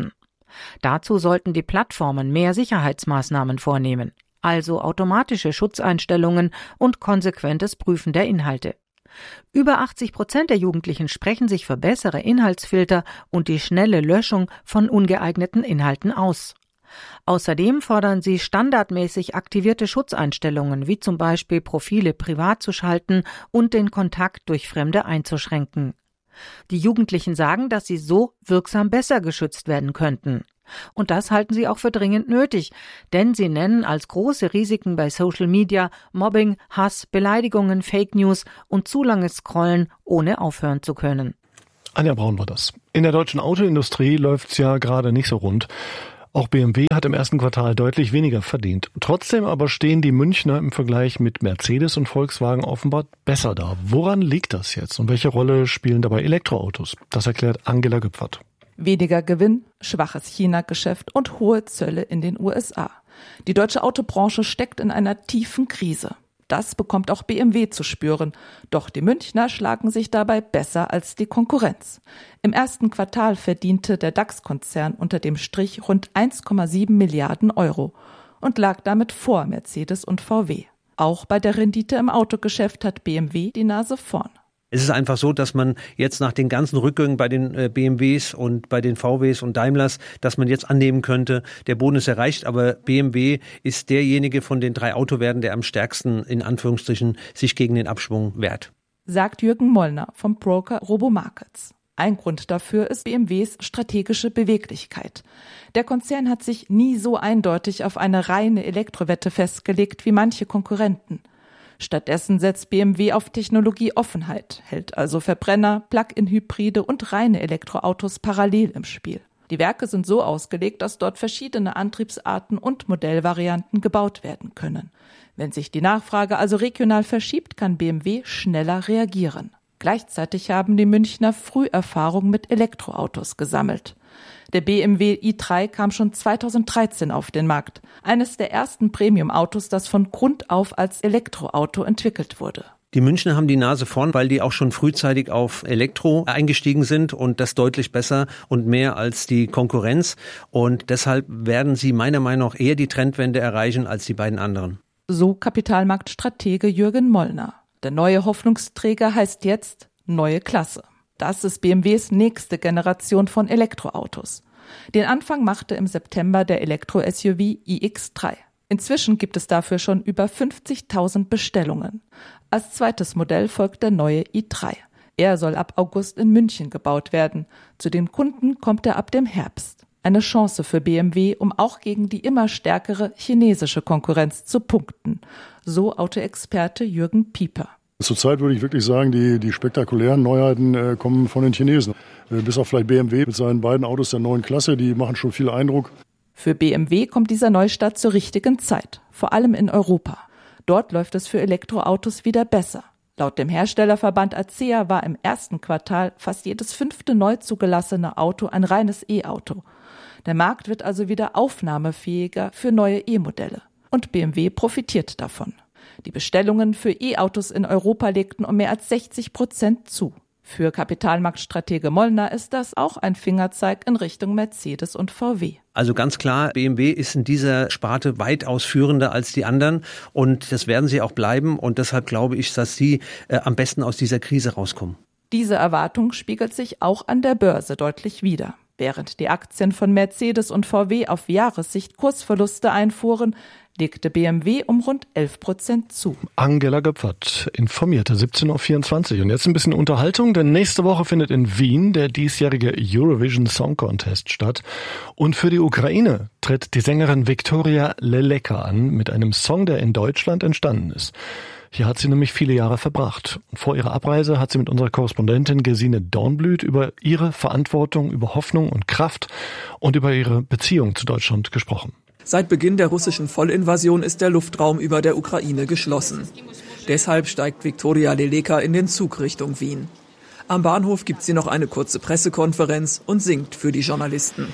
Dazu sollten die Plattformen mehr Sicherheitsmaßnahmen vornehmen, also automatische Schutzeinstellungen und konsequentes Prüfen der Inhalte. Über 80% der Jugendlichen sprechen sich für bessere Inhaltsfilter und die schnelle Löschung von ungeeigneten Inhalten aus. Außerdem fordern sie standardmäßig aktivierte Schutzeinstellungen, wie zum Beispiel Profile privat zu schalten und den Kontakt durch Fremde einzuschränken. Die Jugendlichen sagen, dass sie so wirksam besser geschützt werden könnten. Und das halten sie auch für dringend nötig, denn sie nennen als große Risiken bei Social Media Mobbing, Hass, Beleidigungen, Fake News und zu langes Scrollen, ohne aufhören zu können. Anja Braun war das. In der deutschen Autoindustrie läuft's ja gerade nicht so rund. Auch BMW hat im ersten Quartal deutlich weniger verdient. Trotzdem aber stehen die Münchner im Vergleich mit Mercedes und Volkswagen offenbar besser da. Woran liegt das jetzt und welche Rolle spielen dabei Elektroautos? Das erklärt Angela Güpfert. Weniger Gewinn, schwaches China-Geschäft und hohe Zölle in den USA. Die deutsche Autobranche steckt in einer tiefen Krise. Das bekommt auch BMW zu spüren. Doch die Münchner schlagen sich dabei besser als die Konkurrenz. Im ersten Quartal verdiente der DAX-Konzern unter dem Strich rund 1,7 Milliarden Euro und lag damit vor Mercedes und VW. Auch bei der Rendite im Autogeschäft hat BMW die Nase vorn. Es ist einfach so, dass man jetzt nach den ganzen Rückgängen bei den BMWs und bei den VWs und Daimlers, dass man jetzt annehmen könnte, der Boden ist erreicht, aber BMW ist derjenige von den 3 Autowerten, der am stärksten in Anführungsstrichen sich gegen den Abschwung wehrt. Sagt Jürgen Mollner vom Broker Robomarkets. Ein Grund dafür ist BMWs strategische Beweglichkeit. Der Konzern hat sich nie so eindeutig auf eine reine Elektrowette festgelegt wie manche Konkurrenten. Stattdessen setzt BMW auf Technologieoffenheit, hält also Verbrenner, Plug-in-Hybride und reine Elektroautos parallel im Spiel. Die Werke sind so ausgelegt, dass dort verschiedene Antriebsarten und Modellvarianten gebaut werden können. Wenn sich die Nachfrage also regional verschiebt, kann BMW schneller reagieren. Gleichzeitig haben die Münchner früh Erfahrung mit Elektroautos gesammelt. Der BMW i3 kam schon 2013 auf den Markt. Eines der ersten Premium-Autos, das von Grund auf als Elektroauto entwickelt wurde. Die Münchner haben die Nase vorn, weil die auch schon frühzeitig auf Elektro eingestiegen sind und das deutlich besser und mehr als die Konkurrenz. Und deshalb werden sie meiner Meinung nach eher die Trendwende erreichen als die beiden anderen. So Kapitalmarktstratege Jürgen Mollner. Der neue Hoffnungsträger heißt jetzt neue Klasse. Das ist BMWs nächste Generation von Elektroautos. Den Anfang machte im September der Elektro-SUV iX3. Inzwischen gibt es dafür schon über 50.000 Bestellungen. Als zweites Modell folgt der neue i3. Er soll ab August in München gebaut werden. Zu den Kunden kommt er ab dem Herbst. Eine Chance für BMW, um auch gegen die immer stärkere chinesische Konkurrenz zu punkten. So Autoexperte Jürgen Pieper. Zurzeit würde ich wirklich sagen, die spektakulären Neuheiten kommen von den Chinesen. Bis auf vielleicht BMW mit seinen beiden Autos der neuen Klasse, die machen schon viel Eindruck. Für BMW kommt dieser Neustart zur richtigen Zeit, vor allem in Europa. Dort läuft es für Elektroautos wieder besser. Laut dem Herstellerverband ACEA war im ersten Quartal fast jedes 5. neu zugelassene Auto ein reines E-Auto. Der Markt wird also wieder aufnahmefähiger für neue E-Modelle. Und BMW profitiert davon. Die Bestellungen für E-Autos in Europa legten um mehr als 60% zu. Für Kapitalmarktstratege Mollner ist das auch ein Fingerzeig in Richtung Mercedes und VW. Also ganz klar, BMW ist in dieser Sparte weitaus führender als die anderen und das werden sie auch bleiben und deshalb glaube ich, dass sie am besten aus dieser Krise rauskommen. Diese Erwartung spiegelt sich auch an der Börse deutlich wider. Während die Aktien von Mercedes und VW auf Jahressicht Kursverluste einfuhren, legte BMW um rund 11% zu. Angela Göpfert informierte 17.24 Uhr. Und jetzt ein bisschen Unterhaltung, denn nächste Woche findet in Wien der diesjährige Eurovision Song Contest statt. Und für die Ukraine tritt die Sängerin Viktoria Leleka an mit einem Song, der in Deutschland entstanden ist. Hier hat sie nämlich viele Jahre verbracht. Vor ihrer Abreise hat sie mit unserer Korrespondentin Gesine Dornblüt über ihre Verantwortung, über Hoffnung und Kraft und über ihre Beziehung zu Deutschland gesprochen. Seit Beginn der russischen Vollinvasion ist der Luftraum über der Ukraine geschlossen. Deshalb steigt Viktoria Leleka in den Zug Richtung Wien. Am Bahnhof gibt sie noch eine kurze Pressekonferenz und singt für die Journalisten.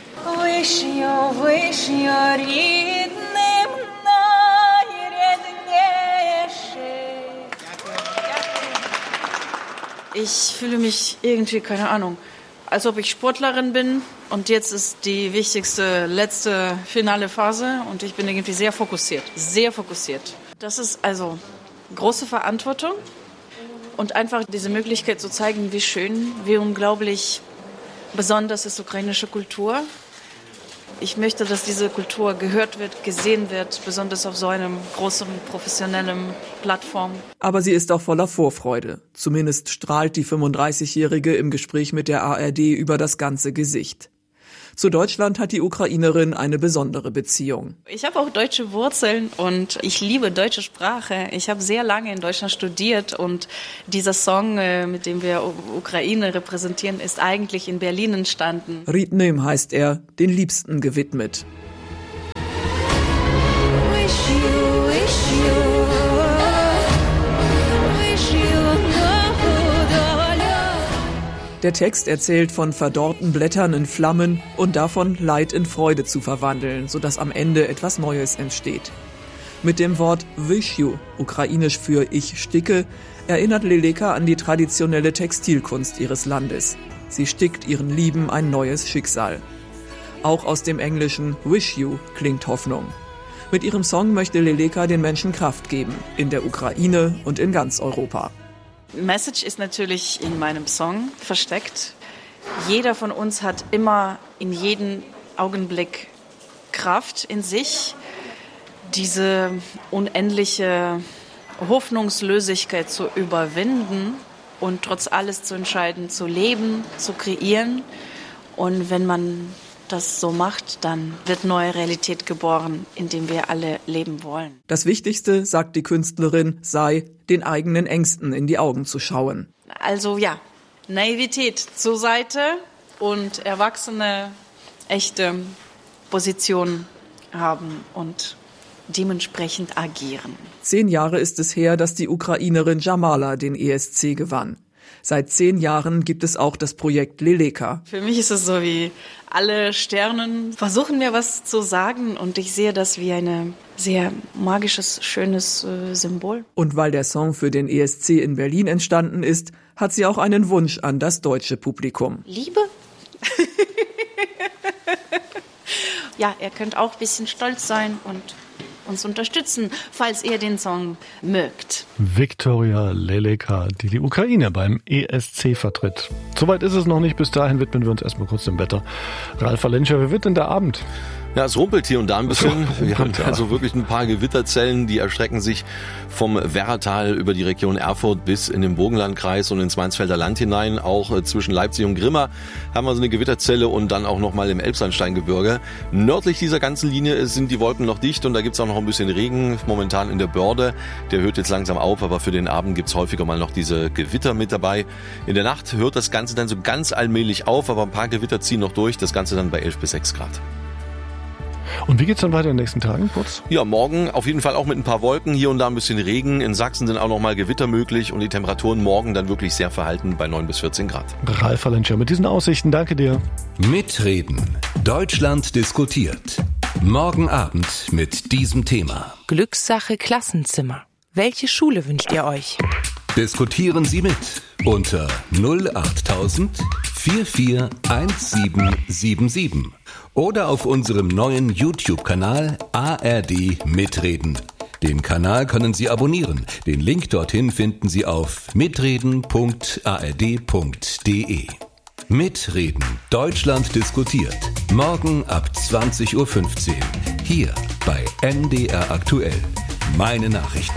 Ich fühle mich irgendwie, keine Ahnung, als ob ich Sportlerin bin, und jetzt ist die wichtigste, letzte, finale Phase und ich bin irgendwie sehr fokussiert. Das ist also große Verantwortung und einfach diese Möglichkeit zu zeigen, wie schön, wie unglaublich besonders ist ukrainische Kultur. Ich möchte, dass diese Kultur gehört wird, gesehen wird, besonders auf so einem großen, professionellen Plattform. Aber sie ist auch voller Vorfreude. Zumindest strahlt die 35-Jährige im Gespräch mit der ARD über das ganze Gesicht. Zu Deutschland hat die Ukrainerin eine besondere Beziehung. Ich habe auch deutsche Wurzeln und ich liebe deutsche Sprache. Ich habe sehr lange in Deutschland studiert und dieser Song, mit dem wir Ukraine repräsentieren, ist eigentlich in Berlin entstanden. Riednem heißt er, den Liebsten gewidmet. Der Text erzählt von verdorrten Blättern in Flammen und davon, Leid in Freude zu verwandeln, sodass am Ende etwas Neues entsteht. Mit dem Wort Wysju, ukrainisch für Ich sticke, erinnert Leleka an die traditionelle Textilkunst ihres Landes. Sie stickt ihren Lieben ein neues Schicksal. Auch aus dem englischen Wish You klingt Hoffnung. Mit ihrem Song möchte Leleka den Menschen Kraft geben, in der Ukraine und in ganz Europa. Message ist natürlich in meinem Song versteckt. Jeder von uns hat immer in jedem Augenblick Kraft in sich, diese unendliche Hoffnungslosigkeit zu überwinden und trotz alles zu entscheiden, zu leben, zu kreieren. Und wenn man das so macht, dann wird neue Realität geboren, in der wir alle leben wollen. Das Wichtigste, sagt die Künstlerin, sei, den eigenen Ängsten in die Augen zu schauen. Also ja, Naivität zur Seite und erwachsene, echte Position haben und dementsprechend agieren. 10 Jahre ist es her, dass die Ukrainerin Jamala den ESC gewann. Seit 10 Jahren gibt es auch das Projekt Leleka. Für mich ist es so, wie alle Sternen versuchen mir was zu sagen und ich sehe das wie ein sehr magisches, schönes Symbol. Und weil der Song für den ESC in Berlin entstanden ist, hat sie auch einen Wunsch an das deutsche Publikum. Liebe? Ja, ihr könnt auch ein bisschen stolz sein und uns unterstützen, falls ihr den Song mögt. Viktoria Leleka, die die Ukraine beim ESC vertritt. Soweit ist es noch nicht. Bis dahin widmen wir uns erstmal kurz dem Wetter. Ralf Valenscher, wie wird denn der Abend? Ja, es rumpelt hier und da ein bisschen. Wir haben also wirklich ein paar Gewitterzellen, die erstrecken sich vom Werratal über die Region Erfurt bis in den Burgenlandkreis und ins Mainzfelder Land hinein. Auch zwischen Leipzig und Grimma haben wir so eine Gewitterzelle und dann auch nochmal im Elbsandsteingebirge. Nördlich dieser ganzen Linie sind die Wolken noch dicht und da gibt's auch noch ein bisschen Regen, momentan in der Börde. Der hört jetzt langsam auf, aber für den Abend gibt's häufiger mal noch diese Gewitter mit dabei. In der Nacht hört das Ganze dann so ganz allmählich auf, aber ein paar Gewitter ziehen noch durch. Das Ganze dann bei 11 bis 6 Grad. Und wie geht's dann weiter in den nächsten Tagen, kurz? Ja, morgen auf jeden Fall auch mit ein paar Wolken, hier und da ein bisschen Regen. In Sachsen sind auch noch mal Gewitter möglich und die Temperaturen morgen dann wirklich sehr verhalten bei 9 bis 14 Grad. Ralf Valenscher mit diesen Aussichten, danke dir. Mitreden. Deutschland diskutiert. Morgen Abend mit diesem Thema. Glückssache Klassenzimmer. Welche Schule wünscht ihr euch? Diskutieren Sie mit unter 08000 441777 oder auf unserem neuen YouTube-Kanal ARD Mitreden. Den Kanal können Sie abonnieren. Den Link dorthin finden Sie auf mitreden.ard.de. Mitreden. Deutschland diskutiert. Morgen ab 20.15 Uhr. Hier bei NDR Aktuell. Meine Nachrichten.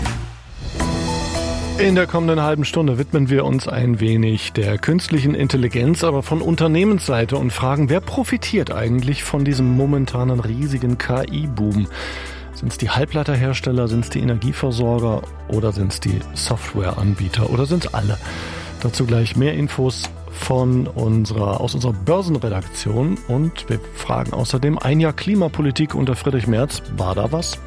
In der kommenden halben Stunde widmen wir uns ein wenig der künstlichen Intelligenz, aber von Unternehmensseite und fragen, wer profitiert eigentlich von diesem momentanen riesigen KI-Boom? Sind es die Halbleiterhersteller, sind es die Energieversorger oder sind es die Softwareanbieter oder sind es alle? Dazu gleich mehr Infos aus unserer Börsenredaktion und wir fragen außerdem, ein Jahr Klimapolitik unter Friedrich Merz, war da was?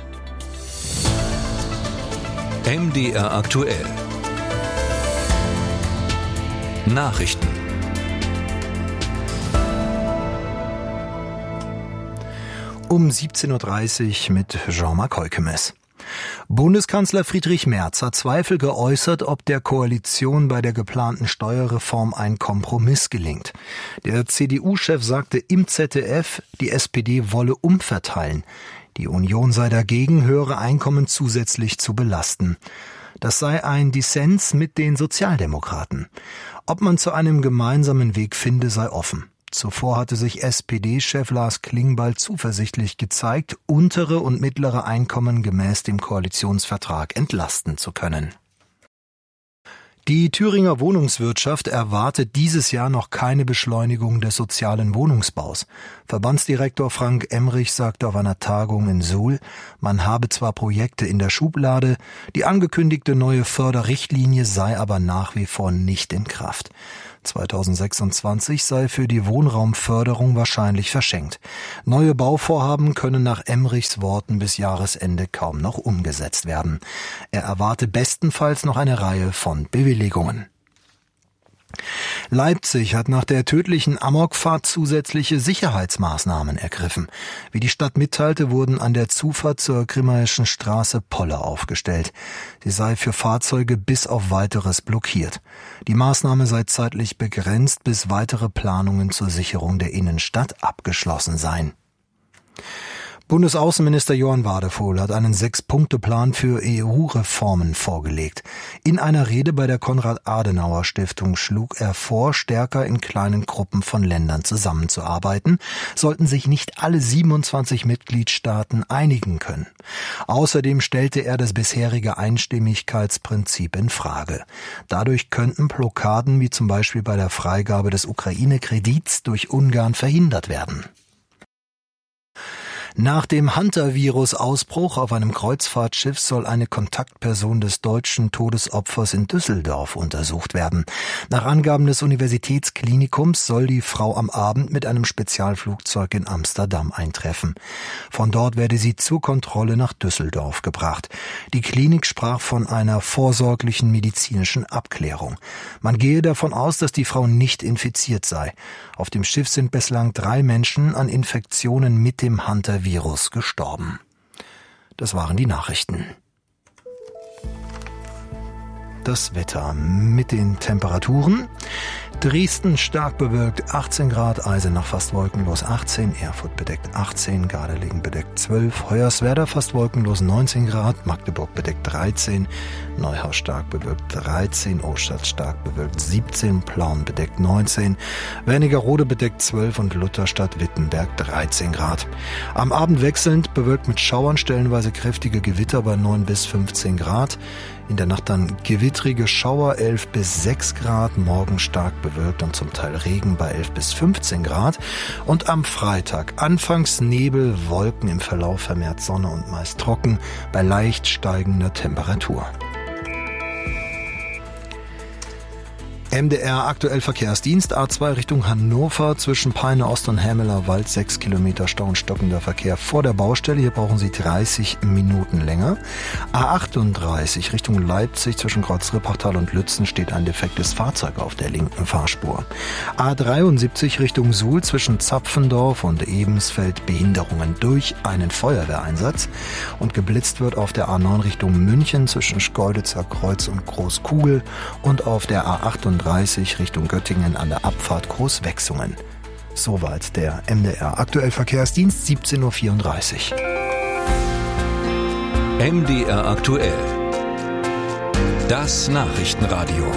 MDR aktuell. Nachrichten. Um 17.30 Uhr mit Jean-Marc Heukemes. Bundeskanzler Friedrich Merz hat Zweifel geäußert, ob der Koalition bei der geplanten Steuerreform ein Kompromiss gelingt. Der CDU-Chef sagte im ZDF, die SPD wolle umverteilen. Die Union sei dagegen, höhere Einkommen zusätzlich zu belasten. Das sei ein Dissens mit den Sozialdemokraten. Ob man zu einem gemeinsamen Weg finde, sei offen. Zuvor hatte sich SPD-Chef Lars Klingbeil zuversichtlich gezeigt, untere und mittlere Einkommen gemäß dem Koalitionsvertrag entlasten zu können. Die Thüringer Wohnungswirtschaft erwartet dieses Jahr noch keine Beschleunigung des sozialen Wohnungsbaus. Verbandsdirektor Frank Emrich sagte auf einer Tagung in Suhl, man habe zwar Projekte in der Schublade, die angekündigte neue Förderrichtlinie sei aber nach wie vor nicht in Kraft. 2026 sei für die Wohnraumförderung wahrscheinlich verschenkt. Neue Bauvorhaben können nach Emmerichs Worten bis Jahresende kaum noch umgesetzt werden. Er erwarte bestenfalls noch eine Reihe von Bewilligungen. Leipzig hat nach der tödlichen Amokfahrt zusätzliche Sicherheitsmaßnahmen ergriffen. Wie die Stadt mitteilte, wurden an der Zufahrt zur Grimmaischen Straße Polle aufgestellt. Sie sei für Fahrzeuge bis auf Weiteres blockiert. Die Maßnahme sei zeitlich begrenzt, bis weitere Planungen zur Sicherung der Innenstadt abgeschlossen seien. Bundesaußenminister Johann Wadephol hat einen 6-Punkte-Plan für EU-Reformen vorgelegt. In einer Rede bei der Konrad-Adenauer-Stiftung schlug er vor, stärker in kleinen Gruppen von Ländern zusammenzuarbeiten, sollten sich nicht alle 27 Mitgliedstaaten einigen können. Außerdem stellte er das bisherige Einstimmigkeitsprinzip in Frage. Dadurch könnten Blockaden wie zum Beispiel bei der Freigabe des Ukraine-Kredits durch Ungarn verhindert werden. Nach dem Hunter-Virus-Ausbruch auf einem Kreuzfahrtschiff soll eine Kontaktperson des deutschen Todesopfers in Düsseldorf untersucht werden. Nach Angaben des Universitätsklinikums soll die Frau am Abend mit einem Spezialflugzeug in Amsterdam eintreffen. Von dort werde sie zur Kontrolle nach Düsseldorf gebracht. Die Klinik sprach von einer vorsorglichen medizinischen Abklärung. Man gehe davon aus, dass die Frau nicht infiziert sei. Auf dem Schiff sind bislang 3 Menschen an Infektionen mit dem Hunter-Virus gestorben. Das waren die Nachrichten. Das Wetter mit den Temperaturen. Dresden stark bewölkt 18 Grad, Eisenach fast wolkenlos 18, Erfurt bedeckt 18, Gardelegen bedeckt 12, Hoyerswerda fast wolkenlos 19 Grad, Magdeburg bedeckt 13, Neuhaus stark bewölkt 13, Ostadt stark bewölkt 17, Plauen bedeckt 19, Wernigerode bedeckt 12 und Lutherstadt-Wittenberg 13 Grad. Am Abend wechselnd bewölkt mit Schauern, stellenweise kräftige Gewitter bei 9 bis 15 Grad. In der Nacht dann gewittrige Schauer 11 bis 6 Grad, morgen stark bewölkt und zum Teil Regen bei 11 bis 15 Grad. Und am Freitag anfangs Nebel, Wolken, im Verlauf vermehrt Sonne und meist trocken bei leicht steigender Temperatur. MDR aktuell Verkehrsdienst, A2 Richtung Hannover, zwischen Peine Ost und Hämeler Wald 6 Kilometer Stau und stockender Verkehr vor der Baustelle. Hier brauchen Sie 30 Minuten länger. A38 Richtung Leipzig, zwischen Kreuz Rippachtal und Lützen steht ein defektes Fahrzeug auf der linken Fahrspur. A73 Richtung Suhl, zwischen Zapfendorf und Ebensfeld Behinderungen durch einen Feuerwehreinsatz. Und geblitzt wird auf der A9 Richtung München, zwischen Schkeuditzer Kreuz und Großkugel und auf der A38 Richtung Göttingen an der Abfahrt Großwechsungen. Soweit der MDR aktuell Verkehrsdienst, 17:34 Uhr. MDR aktuell. Das Nachrichtenradio.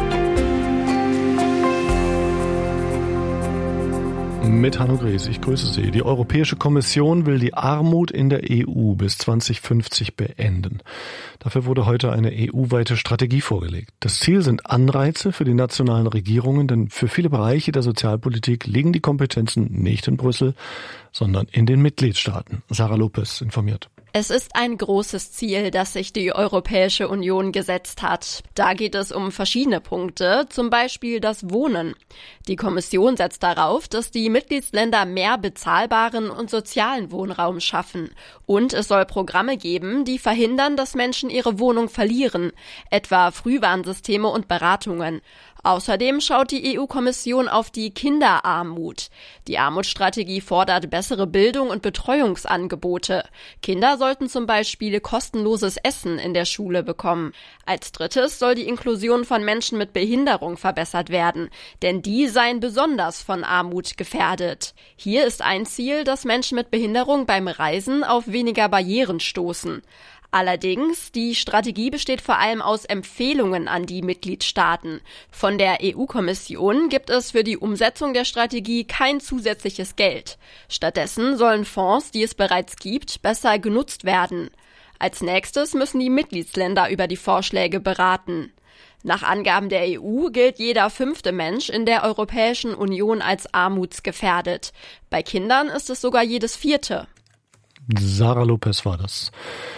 Mit Hanno Gries, ich grüße Sie. Die Europäische Kommission will die Armut in der EU bis 2050 beenden. Dafür wurde heute eine EU-weite Strategie vorgelegt. Das Ziel sind Anreize für die nationalen Regierungen, denn für viele Bereiche der Sozialpolitik liegen die Kompetenzen nicht in Brüssel, sondern in den Mitgliedstaaten. Sarah Lopez informiert. Es ist ein großes Ziel, das sich die Europäische Union gesetzt hat. Da geht es um verschiedene Punkte, zum Beispiel das Wohnen. Die Kommission setzt darauf, dass die Mitgliedsländer mehr bezahlbaren und sozialen Wohnraum schaffen. Und es soll Programme geben, die verhindern, dass Menschen ihre Wohnung verlieren, etwa Frühwarnsysteme und Beratungen. Außerdem schaut die EU-Kommission auf die Kinderarmut. Die Armutsstrategie fordert bessere Bildung und Betreuungsangebote. Kinder sollten zum Beispiel kostenloses Essen in der Schule bekommen. Als drittes soll die Inklusion von Menschen mit Behinderung verbessert werden, denn die seien besonders von Armut gefährdet. Hier ist ein Ziel, dass Menschen mit Behinderung beim Reisen auf weniger Barrieren stoßen. Allerdings, die Strategie besteht vor allem aus Empfehlungen an die Mitgliedstaaten. Von der EU-Kommission gibt es für die Umsetzung der Strategie kein zusätzliches Geld. Stattdessen sollen Fonds, die es bereits gibt, besser genutzt werden. Als nächstes müssen die Mitgliedsländer über die Vorschläge beraten. Nach Angaben der EU gilt jeder 5. Mensch in der Europäischen Union als armutsgefährdet. Bei Kindern ist es sogar jedes 4. Sarah Lopez war das.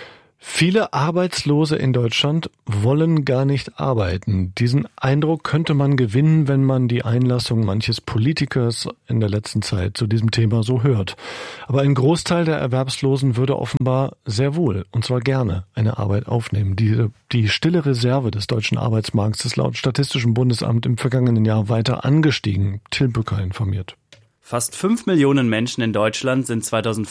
Viele Arbeitslose in Deutschland wollen gar nicht arbeiten. Diesen Eindruck könnte man gewinnen, wenn man die Einlassung manches Politikers in der letzten Zeit zu diesem Thema so hört. Aber ein Großteil der Erwerbslosen würde offenbar sehr wohl, und zwar gerne, eine Arbeit aufnehmen. Die stille Reserve des deutschen Arbeitsmarkts ist laut Statistischem Bundesamt im vergangenen Jahr weiter angestiegen. Till Bücker informiert. Fast 5 Millionen Menschen in Deutschland sind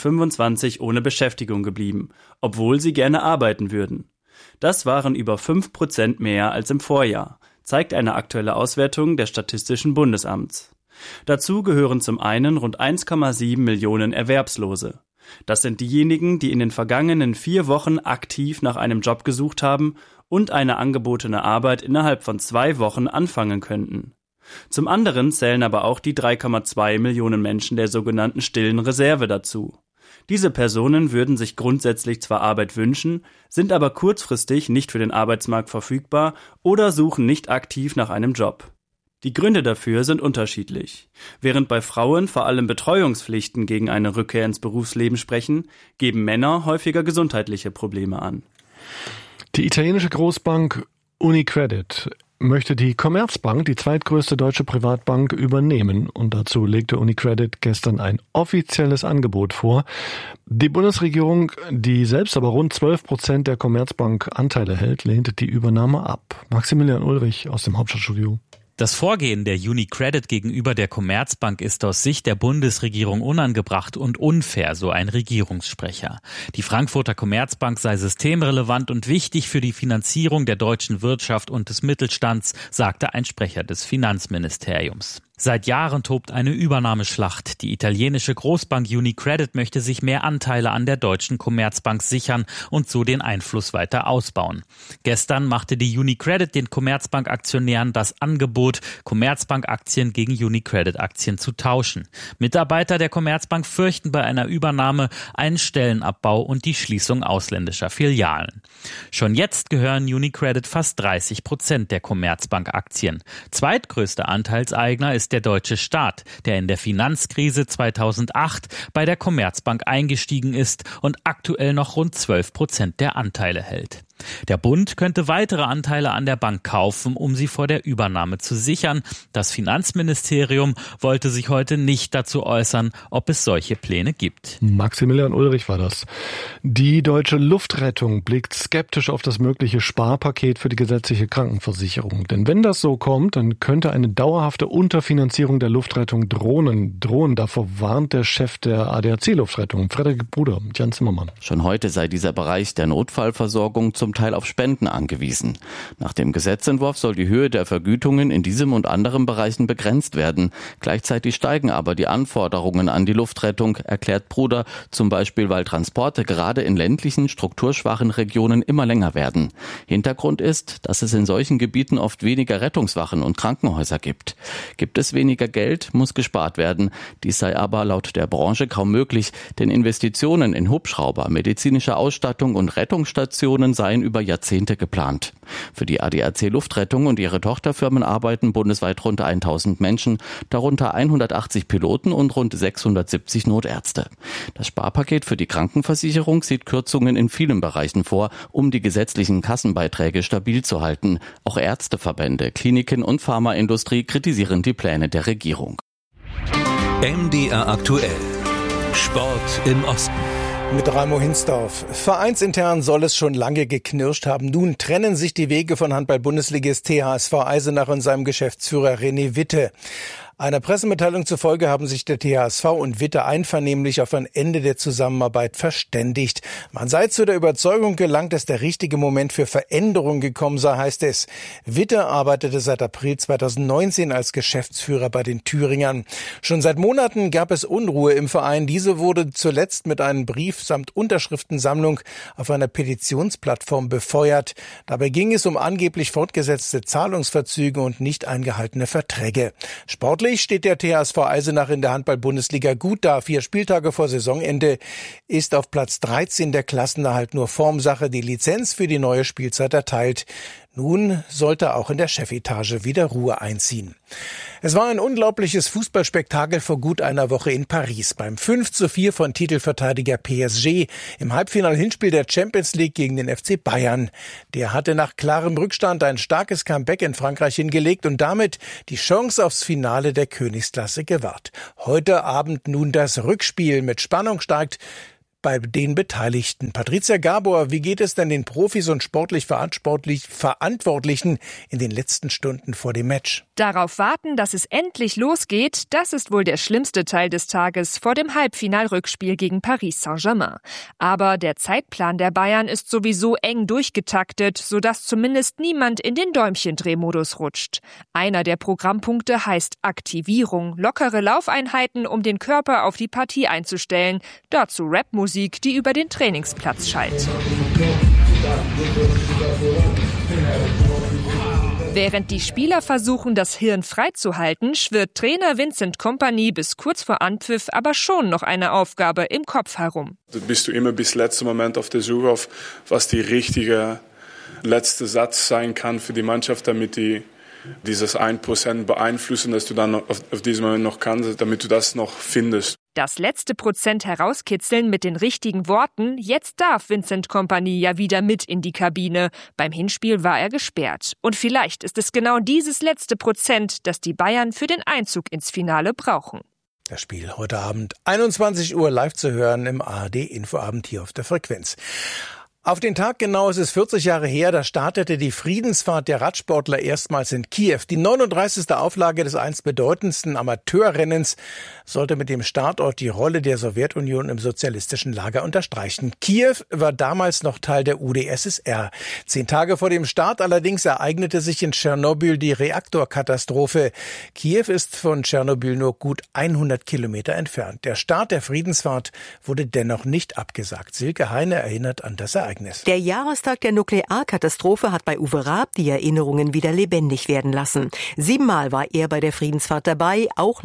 2025 ohne Beschäftigung geblieben, obwohl sie gerne arbeiten würden. Das waren über 5% mehr als im Vorjahr, zeigt eine aktuelle Auswertung des Statistischen Bundesamts. Dazu gehören zum einen rund 1,7 Millionen Erwerbslose. Das sind diejenigen, die in den vergangenen 4 Wochen aktiv nach einem Job gesucht haben und eine angebotene Arbeit innerhalb von 2 Wochen anfangen könnten. Zum anderen zählen aber auch die 3,2 Millionen Menschen der sogenannten stillen Reserve dazu. Diese Personen würden sich grundsätzlich zwar Arbeit wünschen, sind aber kurzfristig nicht für den Arbeitsmarkt verfügbar oder suchen nicht aktiv nach einem Job. Die Gründe dafür sind unterschiedlich. Während bei Frauen vor allem Betreuungspflichten gegen eine Rückkehr ins Berufsleben sprechen, geben Männer häufiger gesundheitliche Probleme an. Die italienische Großbank UniCredit möchte die Commerzbank, die zweitgrößte deutsche Privatbank, übernehmen. Und dazu legte UniCredit gestern ein offizielles Angebot vor. Die Bundesregierung, die selbst aber rund 12% der Commerzbank Anteile hält, lehnte die Übernahme ab. Maximilian Ulrich aus dem Hauptstadtstudio. Das Vorgehen der UniCredit gegenüber der Commerzbank ist aus Sicht der Bundesregierung unangebracht und unfair, so ein Regierungssprecher. Die Frankfurter Commerzbank sei systemrelevant und wichtig für die Finanzierung der deutschen Wirtschaft und des Mittelstands, sagte ein Sprecher des Finanzministeriums. Seit Jahren tobt eine Übernahmeschlacht. Die italienische Großbank UniCredit möchte sich mehr Anteile an der deutschen Commerzbank sichern und so den Einfluss weiter ausbauen. Gestern machte die UniCredit den Commerzbank-Aktionären das Angebot, Commerzbank-Aktien gegen UniCredit-Aktien zu tauschen. Mitarbeiter der Commerzbank fürchten bei einer Übernahme einen Stellenabbau und die Schließung ausländischer Filialen. Schon jetzt gehören UniCredit fast 30% der Commerzbank-Aktien. Zweitgrößter Anteilseigner ist der deutsche Staat, der in der Finanzkrise 2008 bei der Commerzbank eingestiegen ist und aktuell noch rund 12% der Anteile hält. Der Bund könnte weitere Anteile an der Bank kaufen, um sie vor der Übernahme zu sichern. Das Finanzministerium wollte sich heute nicht dazu äußern, ob es solche Pläne gibt. Maximilian Ulrich war das. Die deutsche Luftrettung blickt skeptisch auf das mögliche Sparpaket für die gesetzliche Krankenversicherung. Denn wenn das so kommt, dann könnte eine dauerhafte Unterfinanzierung der Luftrettung drohen. Davor warnt der Chef der ADAC-Luftrettung, Frederik Bruder, Jan Zimmermann. Schon heute sei dieser Bereich der Notfallversorgung zum Teil auf Spenden angewiesen. Nach dem Gesetzentwurf soll die Höhe der Vergütungen in diesem und anderen Bereichen begrenzt werden. Gleichzeitig steigen aber die Anforderungen an die Luftrettung, erklärt Bruder, zum Beispiel weil Transporte gerade in ländlichen, strukturschwachen Regionen immer länger werden. Hintergrund ist, dass es in solchen Gebieten oft weniger Rettungswachen und Krankenhäuser gibt. Gibt es weniger Geld, muss gespart werden. Dies sei aber laut der Branche kaum möglich, denn Investitionen in Hubschrauber, medizinische Ausstattung und Rettungsstationen seien über Jahrzehnte geplant. Für die ADAC Luftrettung und ihre Tochterfirmen arbeiten bundesweit rund 1000 Menschen, darunter 180 Piloten und rund 670 Notärzte. Das Sparpaket für die Krankenversicherung sieht Kürzungen in vielen Bereichen vor, um die gesetzlichen Kassenbeiträge stabil zu halten. Auch Ärzteverbände, Kliniken und Pharmaindustrie kritisieren die Pläne der Regierung. MDR aktuell. Sport im Osten. Mit Raimo Hinsdorf. Vereinsintern soll es schon lange geknirscht haben. Nun trennen sich die Wege von Handball-Bundesligist THSV Eisenach und seinem Geschäftsführer René Witte. Einer Pressemitteilung zufolge haben sich der THSV und Witte einvernehmlich auf ein Ende der Zusammenarbeit verständigt. Man sei zu der Überzeugung gelangt, dass der richtige Moment für Veränderung gekommen sei, heißt es. Witte arbeitete seit April 2019 als Geschäftsführer bei den Thüringern. Schon seit Monaten gab es Unruhe im Verein. Diese wurde zuletzt mit einem Brief samt Unterschriftensammlung auf einer Petitionsplattform befeuert. Dabei ging es um angeblich fortgesetzte Zahlungsverzüge und nicht eingehaltene Verträge. Sportlich steht der THSV Eisenach in der Handball-Bundesliga gut da. 4 Spieltage vor Saisonende ist auf Platz 13 der Klassenerhalt nur Formsache. Die Lizenz für die neue Spielzeit erteilt. Nun sollte auch in der Chefetage wieder Ruhe einziehen. Es war ein unglaubliches Fußballspektakel vor gut einer Woche in Paris. Beim 5:4 von Titelverteidiger PSG im Halbfinal-Hinspiel der Champions League gegen den FC Bayern. Der hatte nach klarem Rückstand ein starkes Comeback in Frankreich hingelegt und damit die Chance aufs Finale der Königsklasse gewahrt. Heute Abend nun das Rückspiel. Mit Spannung steigt bei den Beteiligten. Patricia Gabor, wie geht es denn den Profis und sportlich Verantwortlichen in den letzten Stunden vor dem Match? Darauf warten, dass es endlich losgeht, das ist wohl der schlimmste Teil des Tages vor dem Halbfinalrückspiel gegen Paris Saint-Germain. Aber der Zeitplan der Bayern ist sowieso eng durchgetaktet, sodass zumindest niemand in den Däumchendrehmodus rutscht. Einer der Programmpunkte heißt Aktivierung, lockere Laufeinheiten, um den Körper auf die Partie einzustellen. Dazu Rapmusik, die über den Trainingsplatz schallt. Während die Spieler versuchen, das Hirn freizuhalten, schwirrt Trainer Vincent Kompany bis kurz vor Anpfiff aber schon noch eine Aufgabe im Kopf herum. Da bist du immer bis letzten Moment auf der Suche auf, was die richtige letzte Satz sein kann für die Mannschaft, damit die dieses 1% beeinflussen, dass du dann auf diesem Moment noch kannst, damit du das noch findest. Das letzte Prozent herauskitzeln mit den richtigen Worten. Jetzt darf Vincent Kompany ja wieder mit in die Kabine. Beim Hinspiel war er gesperrt. Und vielleicht ist es genau dieses letzte Prozent, das die Bayern für den Einzug ins Finale brauchen. Das Spiel heute Abend 21 Uhr live zu hören im ARD-Infoabend hier auf der Frequenz. Auf den Tag genau ist es 40 Jahre her, da startete die Friedensfahrt der Radsportler erstmals in Kiew. Die 39. Auflage des einst bedeutendsten Amateurrennens sollte mit dem Startort die Rolle der Sowjetunion im sozialistischen Lager unterstreichen. Kiew war damals noch Teil der UdSSR. 10 Tage vor dem Start allerdings ereignete sich in Tschernobyl die Reaktorkatastrophe. Kiew ist von Tschernobyl nur gut 100 Kilometer entfernt. Der Start der Friedensfahrt wurde dennoch nicht abgesagt. Silke Heine erinnert an das Ereignis. Der Jahrestag der Nuklearkatastrophe hat bei Uwe Raab die Erinnerungen wieder lebendig werden lassen. 7-mal war er bei der Friedensfahrt dabei, auch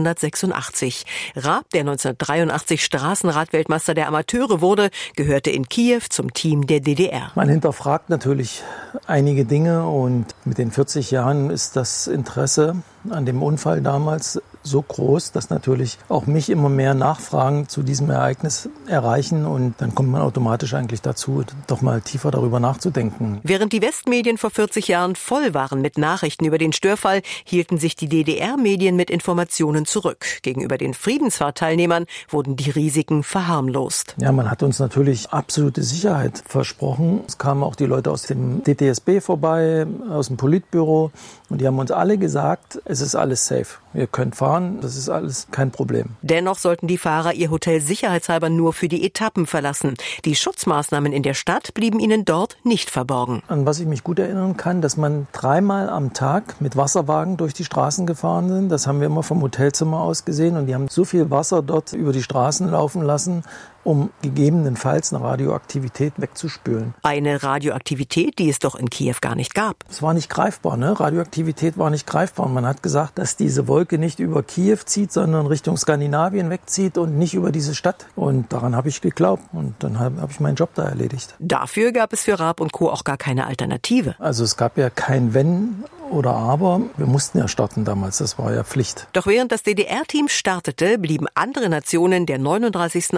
1986. Raab, der 1983 Straßenradweltmeister der Amateure wurde, gehörte in Kiew zum Team der DDR. Man hinterfragt natürlich einige Dinge und mit den 40 Jahren ist das Interesse an dem Unfall damals so groß, dass natürlich auch mich immer mehr Nachfragen zu diesem Ereignis erreichen und dann kommt man automatisch eigentlich dazu, doch mal tiefer darüber nachzudenken. Während die Westmedien vor 40 Jahren voll waren mit Nachrichten über den Störfall, hielten sich die DDR-Medien mit Informationen zurück. Gegenüber den Friedensfahrtteilnehmern wurden die Risiken verharmlost. Ja, man hat uns natürlich absolute Sicherheit versprochen. Es kamen auch die Leute aus dem DTSB vorbei, aus dem Politbüro und die haben uns alle gesagt, es ist alles safe. Ihr könnt fahren, das ist alles kein Problem. Dennoch sollten die Fahrer ihr Hotel sicherheitshalber nur für die Etappen verlassen. Die Schutzmaßnahmen in der Stadt blieben ihnen dort nicht verborgen. An was ich mich gut erinnern kann, dass man 3-mal am Tag mit Wasserwagen durch die Straßen gefahren sind. Das haben wir immer vom Hotelzimmer aus gesehen und die haben so viel Wasser dort über die Straßen laufen lassen, um gegebenenfalls eine Radioaktivität wegzuspülen. Eine Radioaktivität, die es doch in Kiew gar nicht gab. Es war nicht greifbar, ne? Radioaktivität war nicht greifbar. Man hat gesagt, dass diese Wolke nicht über Kiew zieht, sondern Richtung Skandinavien wegzieht und nicht über diese Stadt. Und daran habe ich geglaubt und dann habe ich meinen Job da erledigt. Dafür gab es für Raab und Co. auch gar keine Alternative. Also es gab ja kein Wenn oder Aber. Wir mussten ja starten damals, das war ja Pflicht. Doch während das DDR-Team startete, blieben andere Nationen der 39. Auflage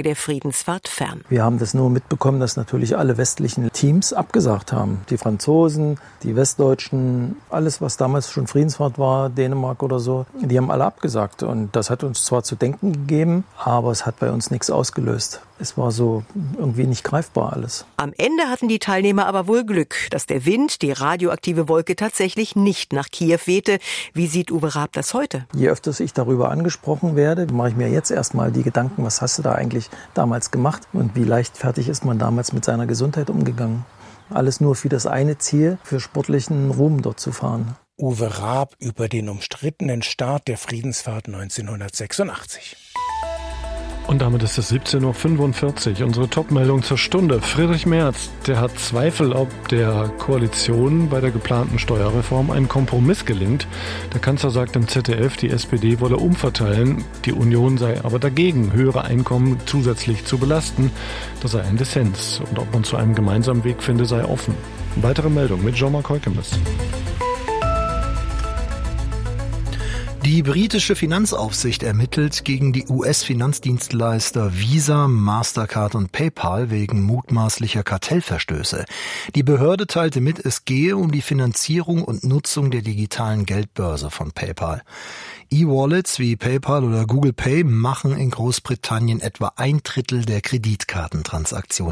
der Friedensfahrt fern. Wir haben das nur mitbekommen, dass natürlich alle westlichen Teams abgesagt haben. Die Franzosen, die Westdeutschen, alles was damals schon Friedensfahrt war, Dänemark oder so, die haben alle abgesagt. Und das hat uns zwar zu denken gegeben, aber es hat bei uns nichts ausgelöst. Es war so irgendwie nicht greifbar alles. Am Ende hatten die Teilnehmer aber wohl Glück, dass der Wind, die radioaktive Wolke tatsächlich nicht nach Kiew wehte. Wie sieht Uwe Raab das heute? Je öfter ich darüber angesprochen werde, mache ich mir jetzt erstmal die Gedanken, was hast du da eigentlich damals gemacht und wie leichtfertig ist man damals mit seiner Gesundheit umgegangen. Alles nur für das eine Ziel, für sportlichen Ruhm dort zu fahren. Uwe Raab über den umstrittenen Start der Friedensfahrt 1986. Und damit ist es 17.45 Uhr. Unsere Top-Meldung zur Stunde. Friedrich Merz, der hat Zweifel, ob der Koalition bei der geplanten Steuerreform ein Kompromiss gelingt. Der Kanzler sagt im ZDF, die SPD wolle umverteilen. Die Union sei aber dagegen, höhere Einkommen zusätzlich zu belasten. Das sei ein Dissens. Und ob man zu einem gemeinsamen Weg finde, sei offen. Weitere Meldung mit Jean-Marc Heukemes. Die britische Finanzaufsicht ermittelt gegen die US-Finanzdienstleister Visa, Mastercard und PayPal wegen mutmaßlicher Kartellverstöße. Die Behörde teilte mit, es gehe um die Finanzierung und Nutzung der digitalen Geldbörse von PayPal. E-Wallets wie PayPal oder Google Pay machen in Großbritannien etwa 1/3 der Kreditkartentransaktionen